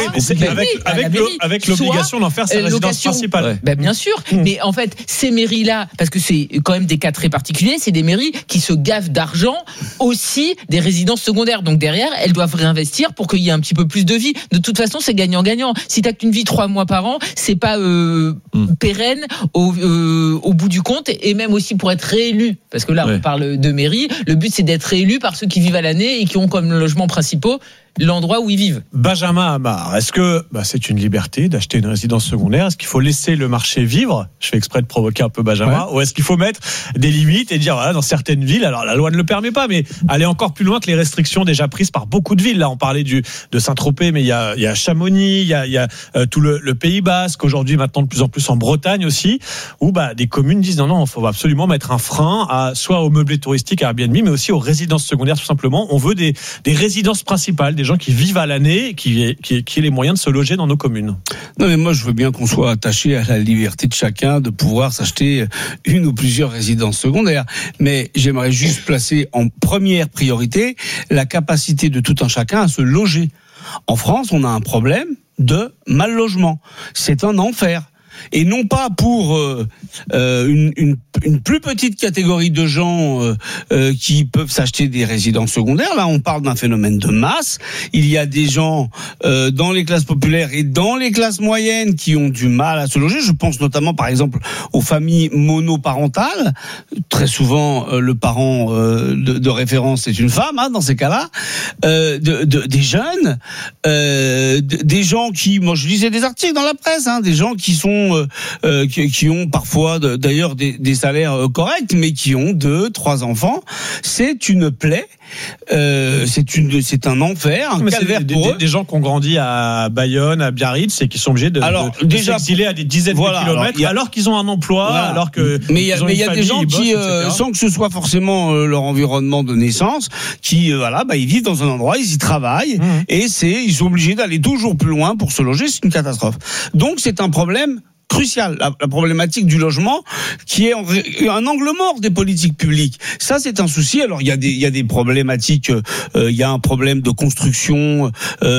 avec l'obligation d'en faire sa résidence principale. Bien sûr, mais en fait ces mairies-là, parce que c'est quand même des cas très particuliers, c'est des mairies qui se gavent d'argent aussi des résidences secondaires. Donc derrière, elles doivent réinvestir pour qu'il y ait un petit peu plus de vie. De toute façon, c'est gagnant-gagnant. Si t'as qu'une vie 3 mois par an, c'est pas pérenne au bout du compte, et même aussi pour être réélu, parce que là on parle de mairie, le but c'est d'être réélu par ceux qui vivent à l'année et qui ont comme logement principaux l'endroit où ils vivent. Benjamin Amar, est-ce que c'est une liberté d'acheter une résidence secondaire ? Est-ce qu'il faut laisser le marché vivre ? Je fais exprès de provoquer un peu Benjamin. Ou est-ce qu'il faut mettre des limites et dire dans certaines villes, alors la loi ne le permet pas, mais aller encore plus loin que les restrictions déjà prises par beaucoup de villes. Là, on parlait de Saint-Tropez, mais il y a Chamonix, il y a tout le Pays Basque, aujourd'hui maintenant de plus en plus en Bretagne aussi, où des communes disent non, il faut absolument mettre un frein soit au meublé touristique, à Airbnb, mais aussi aux résidences secondaires tout simplement. On veut des résidences principales, des gens qui vivent à l'année, qui aient les moyens de se loger dans nos communes. Non, mais moi je veux bien qu'on soit attaché à la liberté de chacun de pouvoir s'acheter une ou plusieurs résidences secondaires, mais j'aimerais juste placer en première priorité la capacité de tout un chacun à se loger. En France, on a un problème de mal logement. C'est un enfer. Et non pas pour une plus petite catégorie de gens qui peuvent s'acheter des résidences secondaires. Là, on parle d'un phénomène de masse. Il y a des gens dans les classes populaires et dans les classes moyennes qui ont du mal à se loger. Je pense notamment, par exemple, aux familles monoparentales. Très souvent, le parent de référence est une femme, dans ces cas-là. Des jeunes, des gens qui... Moi, je lisais des articles dans la presse, des gens qui sont qui ont parfois d'ailleurs des salaires corrects, mais qui ont 2-3 enfants. C'est une plaie. C'est un enfer, un calvaire pour eux. Des gens qui ont grandi à Bayonne, à Biarritz, et qui sont obligés de s'exiler à des dizaines de kilomètres, alors qu'ils ont un emploi, alors que. Mais il y a des gens qui, sans que ce soit forcément leur environnement de naissance, qui ils vivent dans un endroit, ils y travaillent, et ils sont obligés d'aller toujours plus loin pour se loger. C'est une catastrophe. Donc c'est un problème crucial, la problématique du logement, qui est un angle mort des politiques publiques. Ça, c'est un souci. Alors, il y a des problématiques. Il y a un problème de construction,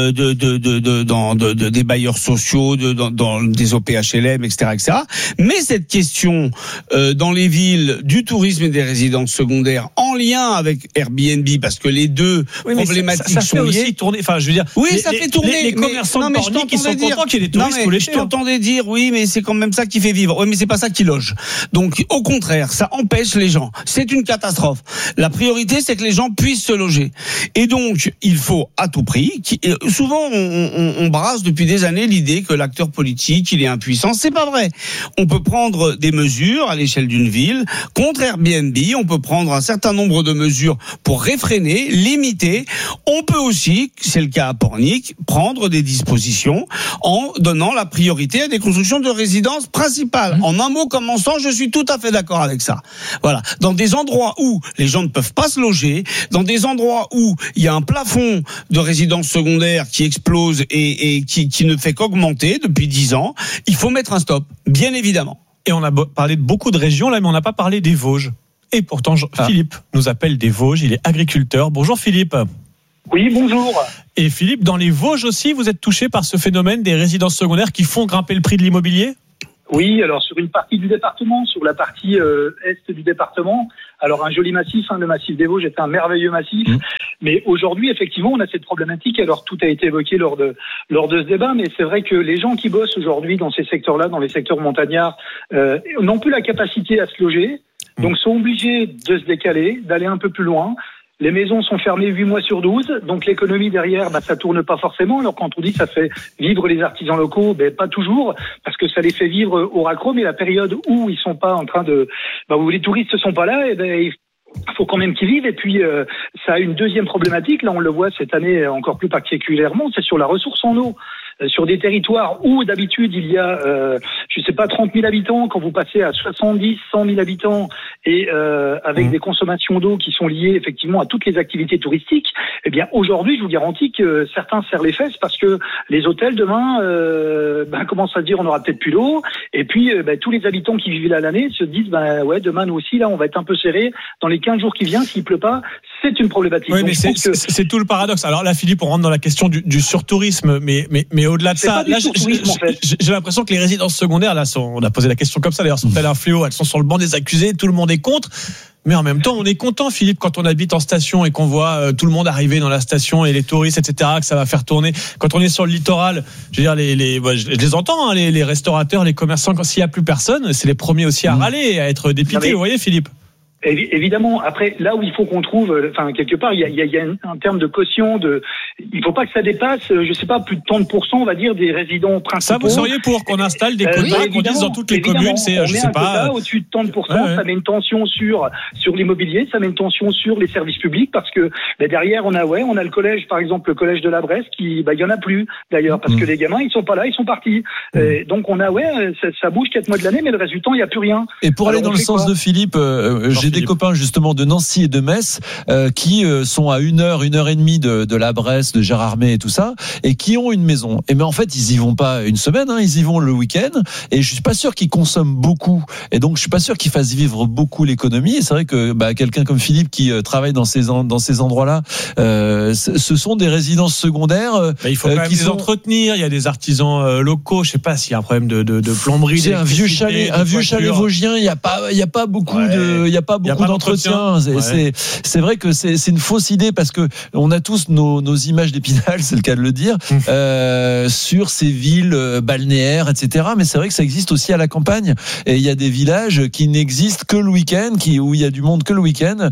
des bailleurs sociaux, dans des OPHLM, etc. Mais cette question dans les villes du tourisme et des résidences secondaires, en lien avec Airbnb, parce que les deux problématiques sont liées. Ça fait aussi tourner. Enfin, je veux dire. Oui, ça fait tourner. Les commerçants de Pornic qui sont contents qu'il y ait des touristes tous les jours. Je t'entendais dire, oui, mais c'est quand même ça qui fait vivre. Oui, mais c'est pas ça qui loge. Donc, au contraire, ça empêche les gens. C'est une catastrophe. La priorité, c'est que les gens puissent se loger. Et donc, il faut à tout prix. Souvent, on brasse depuis des années l'idée que l'acteur politique, il est impuissant. C'est pas vrai. On peut prendre des mesures à l'échelle d'une ville contre Airbnb. On peut prendre un certain nombre de mesures pour réfréner, limiter. On peut aussi, c'est le cas à Pornic, prendre des dispositions en donnant la priorité à des constructions de résidences principales. En un mot commençant, je suis tout à fait d'accord avec ça. Voilà. Dans des endroits où les gens ne peuvent pas se loger, dans des endroits où il y a un plafond de résidences secondaires qui explose et qui ne fait qu'augmenter depuis 10 ans, il faut mettre un stop, bien évidemment. Et on a parlé de beaucoup de régions là, mais on n'a pas parlé des Vosges. Et pourtant, Philippe nous appelle des Vosges, il est agriculteur. Bonjour Philippe. Oui, bonjour. Et Philippe, dans les Vosges aussi, vous êtes touché par ce phénomène des résidences secondaires qui font grimper le prix de l'immobilier ? Oui, alors sur une partie du département, sur la partie est du département, alors un joli massif, le massif des Vosges est un merveilleux massif, mais aujourd'hui, effectivement, on a cette problématique, alors tout a été évoqué lors de ce débat, mais c'est vrai que les gens qui bossent aujourd'hui dans ces secteurs-là, dans les secteurs montagnards, n'ont plus la capacité à se loger, donc sont obligés de se décaler, d'aller un peu plus loin. Les maisons sont fermées 8 mois sur 12, donc l'économie derrière, ça tourne pas forcément. Alors quand on dit que ça fait vivre les artisans locaux, pas toujours, parce que ça les fait vivre au raccro, mais la période où ils sont pas en train de, où les touristes sont pas là, il faut quand même qu'ils vivent. Et puis ça a une deuxième problématique, là on le voit cette année encore plus particulièrement, c'est sur la ressource en eau. Sur des territoires où d'habitude il y a, 30 000 habitants, quand vous passez à 70, 100 000 habitants et avec des consommations d'eau qui sont liées effectivement à toutes les activités touristiques, eh bien aujourd'hui je vous garantis que certains serrent les fesses parce que les hôtels demain commencent à se dire on aura peut-être plus d'eau et puis tous les habitants qui vivent là l'année se disent demain nous aussi là on va être un peu serrés dans les 15 jours qui viennent s'il pleut pas, c'est une problématique. Oui, mais c'est tout le paradoxe. Alors là Philippe, on rentre dans la question du surtourisme, mais au-delà de ça, là, j'ai l'impression que les résidences secondaires, là, on a posé la question comme ça, d'ailleurs, sont-elles un fléau ? Elles sont sur le banc des accusés, tout le monde est contre. Mais en même temps, on est content, Philippe, quand on habite en station et qu'on voit tout le monde arriver dans la station et les touristes, etc., que ça va faire tourner. Quand on est sur le littoral, je veux dire, je les entends, les restaurateurs, les commerçants, quand s'il n'y a plus personne, c'est les premiers aussi à râler, à être dépités, vous voyez, Philippe ? Évidemment, après, là où il faut qu'on trouve, quelque part, il y a un terme de caution, il faut pas que ça dépasse, plus de 30%, on va dire, des résidents principaux. Ça, vous seriez pour qu'on installe des quotas qu'on dise dans toutes les communes, on met un quota au-dessus de 30%, ça met une tension sur l'immobilier, ça met une tension sur les services publics, parce que, derrière, on a le collège, par exemple, le collège de la Bresse, qui, il y en a plus, d'ailleurs, parce que les gamins, ils sont pas là, ils sont partis. Donc, on a, ça bouge 4 mois de l'année, mais le reste du temps, il y a plus rien. Et pour aller dans le sens de Philippe, j'ai des copains justement de Nancy et de Metz qui sont à 1h et demie de la Bresse, de Gérardmer et tout ça, et qui ont une maison. Et mais en fait, ils y vont pas une semaine, ils y vont le week-end. Et je suis pas sûr qu'ils consomment beaucoup. Et donc, je suis pas sûr qu'ils fassent vivre beaucoup l'économie. Et c'est vrai que quelqu'un comme Philippe qui travaille dans ces endroits-là, ce sont des résidences secondaires. Il faut quand même les entretenir. Il y a des artisans locaux. Je sais pas s'il y a un problème de plomberie. C'est un vieux chalet vosgien. Il y a pas beaucoup d'entretien. C'est vrai que c'est une fausse idée parce que on a tous nos images d'Épinal, c'est le cas de le dire, sur ces villes balnéaires, etc. Mais c'est vrai que ça existe aussi à la campagne. Et il y a des villages qui n'existent que le week-end, où il y a du monde que le week-end,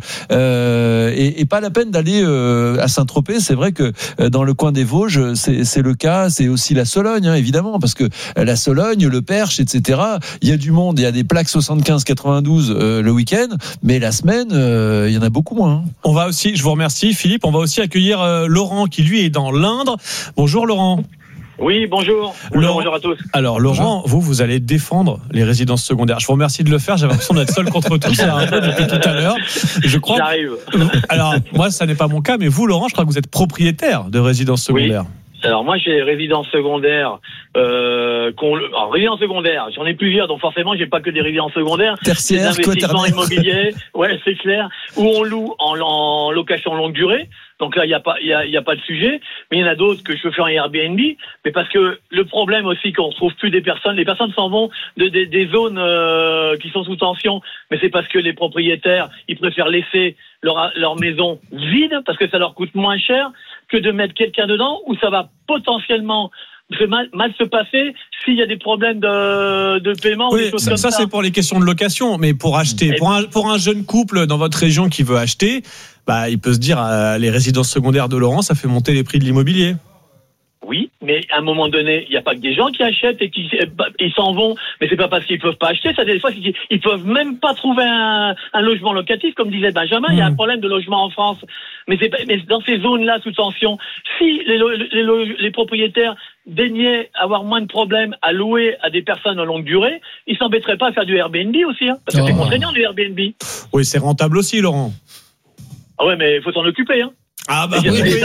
et pas la peine d'aller à Saint-Tropez. C'est vrai que dans le coin des Vosges, c'est le cas. C'est aussi la Sologne, évidemment, parce que la Sologne, le Perche, etc. Il y a du monde, il y a des plaques 75-92 le week-end, mais la semaine, il y en a beaucoup moins. On va aussi, je vous remercie Philippe, on va aussi accueillir Laurent qui lui est dans l'Indre. Bonjour Laurent. Oui, bonjour. Bonjour à tous. Alors Laurent, vous allez défendre les résidences secondaires. Je vous remercie de le faire, j'avais l'impression d'être seul contre tous depuis tout à l'heure. Je crois. J'arrive. Alors moi ça n'est pas mon cas, mais vous Laurent, je crois que vous êtes propriétaire de résidences secondaires. Oui. Alors moi j'ai résidence secondaire, résidence secondaire, j'en ai plusieurs, donc forcément j'ai pas que des résidences secondaires, tertiaires, des investissements immobiliers, c'est clair, où on loue en location longue durée. Donc là il y a pas de sujet, mais il y en a d'autres que je fais en Airbnb, mais parce que le problème aussi qu'on retrouve plus les personnes s'en vont des zones qui sont sous tension, mais c'est parce que les propriétaires ils préfèrent laisser leur maison vide parce que ça leur coûte moins cher que de mettre quelqu'un dedans où ça va potentiellement mal se passer s'il y a des problèmes de paiement. Oui, ou des choses comme ça. C'est pour les questions de location, mais pour acheter, pour un jeune couple dans votre région qui veut acheter, il peut se dire les résidences secondaires de Laurent, ça fait monter les prix de l'immobilier. Oui, mais à un moment donné, il n'y a pas que des gens qui achètent et qui ils s'en vont, mais c'est pas parce qu'ils peuvent pas acheter, ça des fois ils peuvent même pas trouver un logement locatif, comme disait Benjamin, il y a un problème de logement en France. Mais dans ces zones-là sous tension, si les propriétaires daignaient avoir moins de problèmes à louer à des personnes en longue durée, ils s'embêteraient pas à faire du Airbnb aussi, parce que c'est contraignant du Airbnb. Oui, c'est rentable aussi, Laurent. Ah ouais, mais il faut s'en occuper, Ah bah Je oui, veux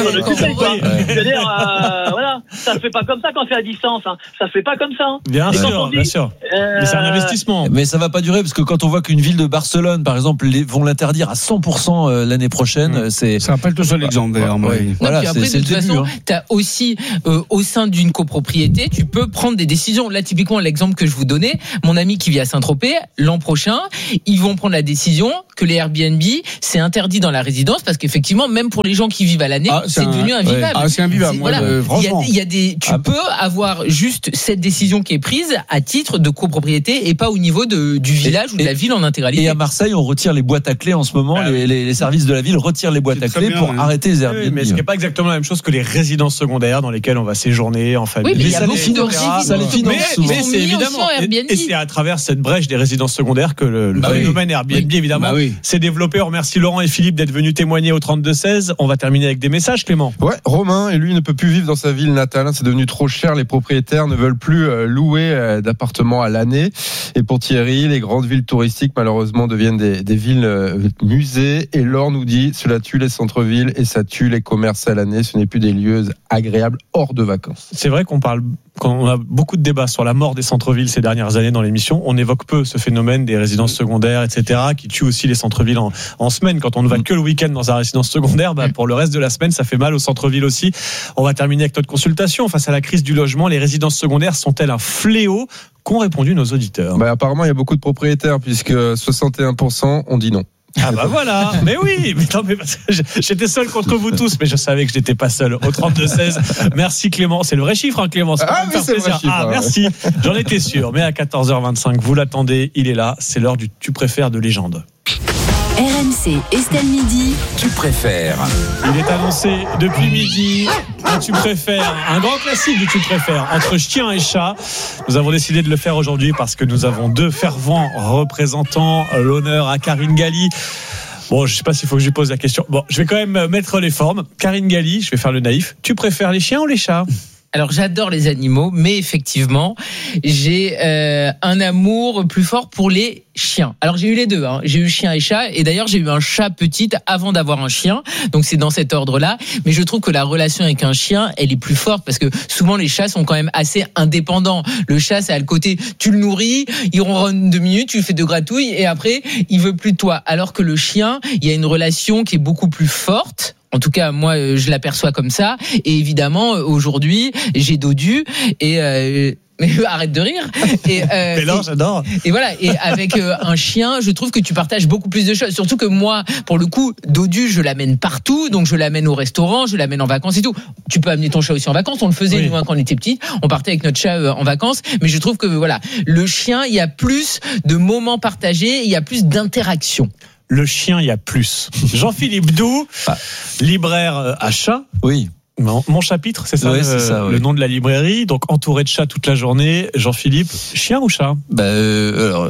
dire, voilà, ça se fait pas comme ça quand c'est à distance. Hein. Ça se fait pas comme ça. Hein. Bien sûr. Mais c'est un investissement. Mais ça va pas durer parce que quand on voit qu'une ville de Barcelone, par exemple, vont l'interdire à 100% l'année prochaine, c'est. Ça rappelle tout seul exemple d'ailleurs. Voilà, puis après, c'est de toute façon, tu as aussi au sein d'une copropriété, tu peux prendre des décisions. Là, typiquement, l'exemple que je vous donnais, mon ami qui vit à Saint-Tropez, l'an prochain, ils vont prendre la décision que les Airbnb, c'est interdit dans la résidence parce qu'effectivement, même pour les gens qui vivent à l'année, c'est devenu invivable. Ah, c'est invivable. Voilà. Franchement. Il y a tu peux avoir juste cette décision qui est prise à titre de copropriété et pas au niveau du village ou de la ville en intégralité. Et à Marseille, on retire les boîtes à clés en ce moment. Les services de la ville retirent les boîtes à clés pour arrêter les Airbnb. Oui, mais ce n'est pas exactement la même chose que les résidences secondaires dans lesquelles on va séjourner en famille. Oui, mais il y a beaucoup ça les finance souvent. Mais c'est évidemment. Et c'est à travers cette brèche des résidences secondaires que le phénomène Airbnb, évidemment, s'est développé. On remercie Laurent et Philippe d'être venus témoigner au 32-16. On va terminer avec des messages, Clément. Ouais, Romain, et lui ne peut plus vivre dans sa ville natale. C'est devenu trop cher. Les propriétaires ne veulent plus louer d'appartements à l'année. Et pour Thierry, les grandes villes touristiques, malheureusement, deviennent des villes musées. Et Laure nous dit, cela tue les centres-villes et ça tue les commerces à l'année. Ce n'est plus des lieux agréables hors de vacances. C'est vrai quand on a beaucoup de débats sur la mort des centres-villes ces dernières années dans l'émission, on évoque peu ce phénomène des résidences secondaires, etc., qui tue aussi les centres-villes en semaine. Quand on ne va que le week-end dans sa résidence secondaire, pour le reste de la semaine, ça fait mal au centre-ville aussi. On va terminer avec notre consultation. Face à la crise du logement, les résidences secondaires sont-elles un fléau? Qu'ont répondu nos auditeurs? Apparemment, il y a beaucoup de propriétaires puisque 61% ont dit non. Ah bah voilà, mais oui, mais parce que j'étais seul contre vous tous, mais je savais que je n'étais pas seul. Au 32-16, merci Clément, c'est le vrai chiffre, hein, Clément. Ça oui, c'est le vrai chiffre. Merci, j'en étais sûr. Mais à 14h25, vous l'attendez, il est là. C'est l'heure du tu préfères de légende. RMC, Estelle Midi. Tu préfères. Il est annoncé depuis midi un tu préfères, un grand classique du tu préfères entre chien et chat. Nous avons décidé de le faire aujourd'hui parce que nous avons deux fervents représentants. L'honneur à Karine Galli. Bon, je sais pas s'il faut que je lui pose la question. Bon, je vais quand même mettre les formes. Karine Galli, je vais faire le naïf. Tu préfères les chiens ou les chats? Alors j'adore les animaux, mais effectivement, j'ai un amour plus fort pour les chiens. Alors j'ai eu les deux, hein. J'ai eu chien et chat, et d'ailleurs j'ai eu un chat petit avant d'avoir un chien, donc c'est dans cet ordre-là. Mais je trouve que la relation avec un chien, elle est plus forte parce que souvent les chats sont quand même assez indépendants. Le chat, c'est à le côté, tu le nourris, il ronronne 2 minutes, tu lui fais de gratouilles, et après il veut plus de toi. Alors que le chien, il y a une relation qui est beaucoup plus forte. En tout cas, moi, je l'aperçois comme ça. Et évidemment, aujourd'hui, j'ai Dodu et mais arrête de rire. Mais non, j'adore. Et voilà. Et avec un chien, je trouve que tu partages beaucoup plus de choses. Surtout que moi, pour le coup, Dodu, je l'amène partout. Donc, je l'amène au restaurant, je l'amène en vacances et tout. Tu peux amener ton chat aussi en vacances. On le faisait, nous, quand on était petits. On partait avec notre chat en vacances. Mais je trouve que, voilà, le chien, il y a plus de moments partagés, il y a plus d'interactions. Le chien, il y a plus. Jean-Philippe Doux, libraire à chat. Oui. Mon chapitre, c'est ça, le nom de la librairie. Donc entouré de chats toute la journée. Jean-Philippe, chien ou chat? Alors,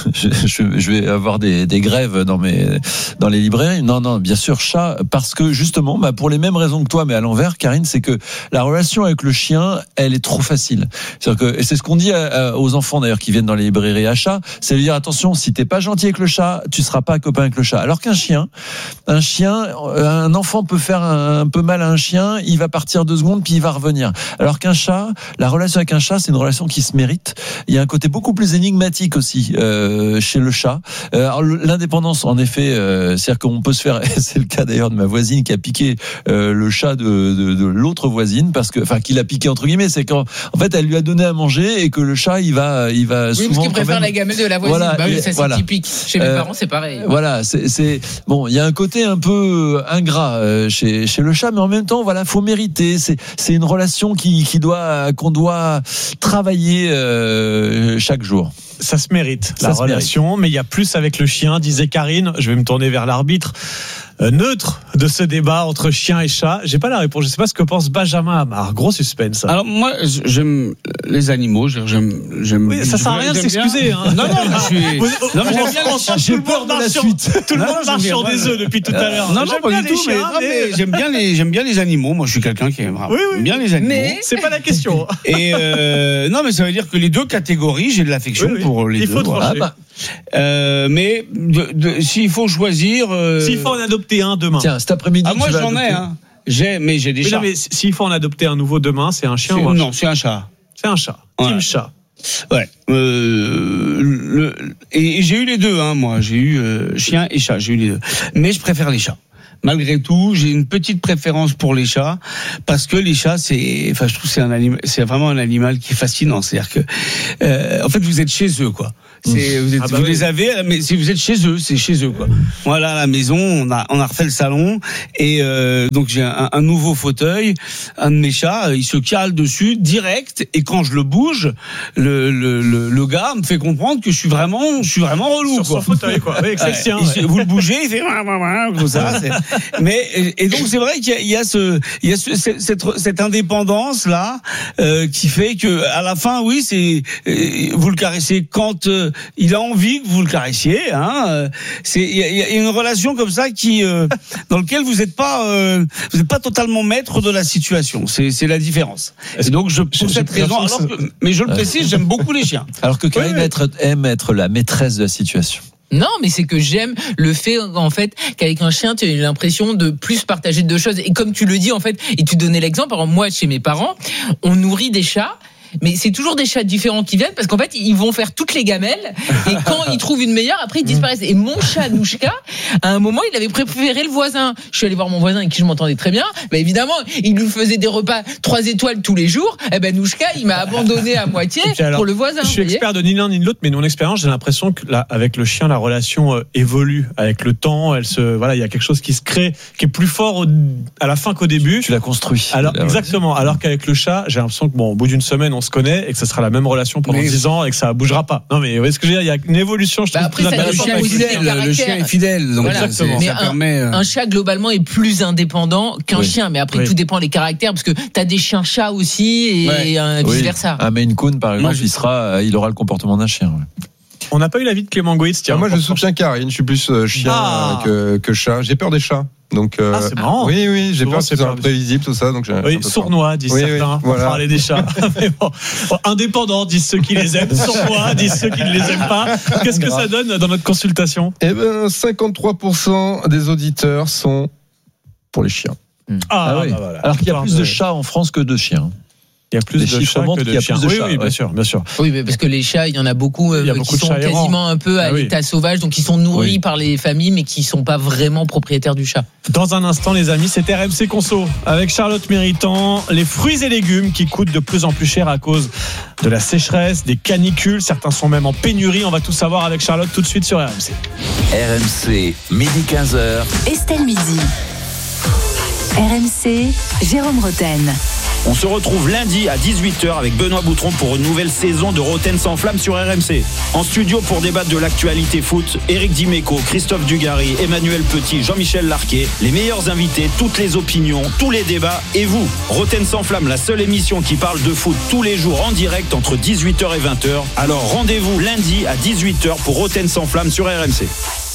je vais avoir des grèves dans les librairies. Non, bien sûr chat, parce que justement, pour les mêmes raisons que toi, mais à l'envers, Karine, c'est que la relation avec le chien, elle est trop facile. C'est-à-dire que, et c'est ce qu'on dit aux enfants d'ailleurs qui viennent dans les librairies à chat, c'est de dire attention, si t'es pas gentil avec le chat, tu seras pas copain avec le chat. Alors qu'un chien, un enfant peut faire un peu mal à un chien. Il va partir 2 secondes puis il va revenir. Alors qu'un chat, la relation avec un chat, c'est une relation qui se mérite. Il y a un côté beaucoup plus énigmatique aussi chez le chat. Alors, l'indépendance, en effet, c'est-à-dire qu'on peut se faire. C'est le cas d'ailleurs de ma voisine qui a piqué le chat de l'autre voisine qu'il a piqué entre guillemets. C'est qu'en fait, elle lui a donné à manger et que le chat, il va oui, souvent. Parce qu'il préfère la gamelle de la voisine. Voilà, ça c'est typique. Chez mes parents, c'est pareil. Voilà, c'est bon. Il y a un côté un peu ingrat chez le chat, mais en même temps, voilà, faut mériter. C'est une relation qu'on doit travailler chaque jour. Ça se mérite, la relation, mais il y a plus avec le chien, disait Karine. Je vais me tourner vers l'arbitre neutre de ce débat entre chien et chat. J'ai pas la réponse. Je sais pas ce que pense Benjamin Amar. Gros suspense. Alors moi, j'aime les animaux. J'aime. Oui, ça sert à rien de s'excuser. Hein. Non, j'aime bien. J'ai peur de la suite. Tout le monde marche sur des œufs depuis tout à l'heure. Non, pas du tout. Mais j'aime bien les animaux. Moi, je suis quelqu'un qui aime bien les animaux. Mais c'est pas la question. Et non, mais ça veut dire que les deux catégories, j'ai de l'affection pour les deux. Il faut trancher. Mais s'il faut choisir, s'il faut en adopter un demain. Tiens, cet après-midi. Moi j'en ai. Mais j'ai des chats. Non, mais s'il faut en adopter un nouveau demain, c'est un chien ou un Non, chat? c'est un chat. C'est un chat. Team chat. Ouais. Et j'ai eu les deux, moi. J'ai eu chien et chat. J'ai eu les deux. Mais je préfère les chats. Malgré tout, j'ai une petite préférence pour les chats parce que les chats, je trouve que c'est vraiment un animal qui est fascinant. C'est-à-dire que, en fait, vous êtes chez eux, quoi. Vous les avez, mais si vous êtes chez eux, c'est chez eux, quoi. Voilà, à la maison, on a refait le salon et donc j'ai un nouveau fauteuil. Un de mes chats, il se cale dessus direct et quand je le bouge, le gars me fait comprendre que je suis vraiment relou, sur son fauteuil, quoi. Avec ses siens. Vous le bougez, il fait comme ça. Mais et donc c'est vrai qu'il y a cette indépendance là qui fait que à la fin, oui, vous le caressez quand il a envie que vous le caressiez. Il y a une relation comme ça dans lequel vous n'êtes pas totalement maître de la situation. C'est la différence. Et donc pour cette raison, mais je le précise, j'aime beaucoup les chiens. Alors que Karim aime être la maîtresse de la situation. Non, mais c'est que j'aime le fait, en fait, qu'avec un chien, tu as l'impression de plus partager de choses. Et comme tu le dis, en fait, et tu donnais l'exemple, par exemple, moi, chez mes parents, on nourrit des chats. Mais c'est toujours des chats différents qui viennent parce qu'en fait ils vont faire toutes les gamelles et quand ils trouvent une meilleure après ils disparaissent. Et mon chat Nouchka, à un moment il avait préféré le voisin. Je suis allé voir mon voisin avec qui je m'entendais très bien. Bah évidemment il lui faisait des repas 3 étoiles tous les jours. Et ben Nouchka il m'a abandonné à moitié pour le voisin. Je suis expert de ni l'un ni de l'autre, mais de mon expérience j'ai l'impression que là, avec le chien la relation évolue avec le temps. Il y a quelque chose qui se crée, qui est plus fort à la fin qu'au début. Tu l'as construit. Alors exactement. Alors qu'avec le chat j'ai l'impression que au bout d'une semaine on se connaît et que ce sera la même relation pendant 10 ans et que ça bougera pas. Non mais vous voyez ce que je veux dire, il y a une évolution, je trouve. Après, le chien est fidèle, donc voilà. Mais ça permet un chat globalement est plus indépendant qu'un chien, mais après tout dépend des caractères parce que t'as des chiens chats aussi et vice versa. Un Maine Coon par exemple, il aura le comportement d'un chien. On n'a pas eu l'avis de Clément Goïtz. Moi je soutiens Karine, je suis plus chien que chat. J'ai peur des chats. Donc, c'est marrant. Oui, j'ai peur que c'est imprévisible tout ça. Donc sournois, disent certains, pour parler des chats. Mais indépendants, disent ceux qui les aiment. Sournois, disent ceux qui ne les aiment pas. Qu'est-ce que ça donne dans notre consultation ? 53% des auditeurs sont pour les chiens. Voilà. Alors qu'il y a plus de chats en France que de chiens. Il y a plus de chats que de chiens. Oui, bien sûr. Oui, mais parce que les chats, il y en a beaucoup qui sont quasiment un peu à l'état sauvage, donc ils sont nourris par les familles, mais qui sont pas vraiment propriétaires du chat. Dans un instant, les amis, c'est RMC Conso avec Charlotte Méritant. Les fruits et légumes qui coûtent de plus en plus cher à cause de la sécheresse, des canicules. Certains sont même en pénurie. On va tout savoir avec Charlotte tout de suite sur RMC. RMC, midi 15h. Estelle Midi. RMC, Jérôme Rotten. On se retrouve lundi à 18h avec Benoît Boutron pour une nouvelle saison de Rotten sans flamme sur RMC. En studio pour débattre de l'actualité foot, Éric Dimeco, Christophe Dugarry, Emmanuel Petit, Jean-Michel Larquet, les meilleurs invités, toutes les opinions, tous les débats et vous. Rotten sans flamme, la seule émission qui parle de foot tous les jours en direct entre 18h et 20h. Alors rendez-vous lundi à 18h pour Rotten sans flamme sur RMC.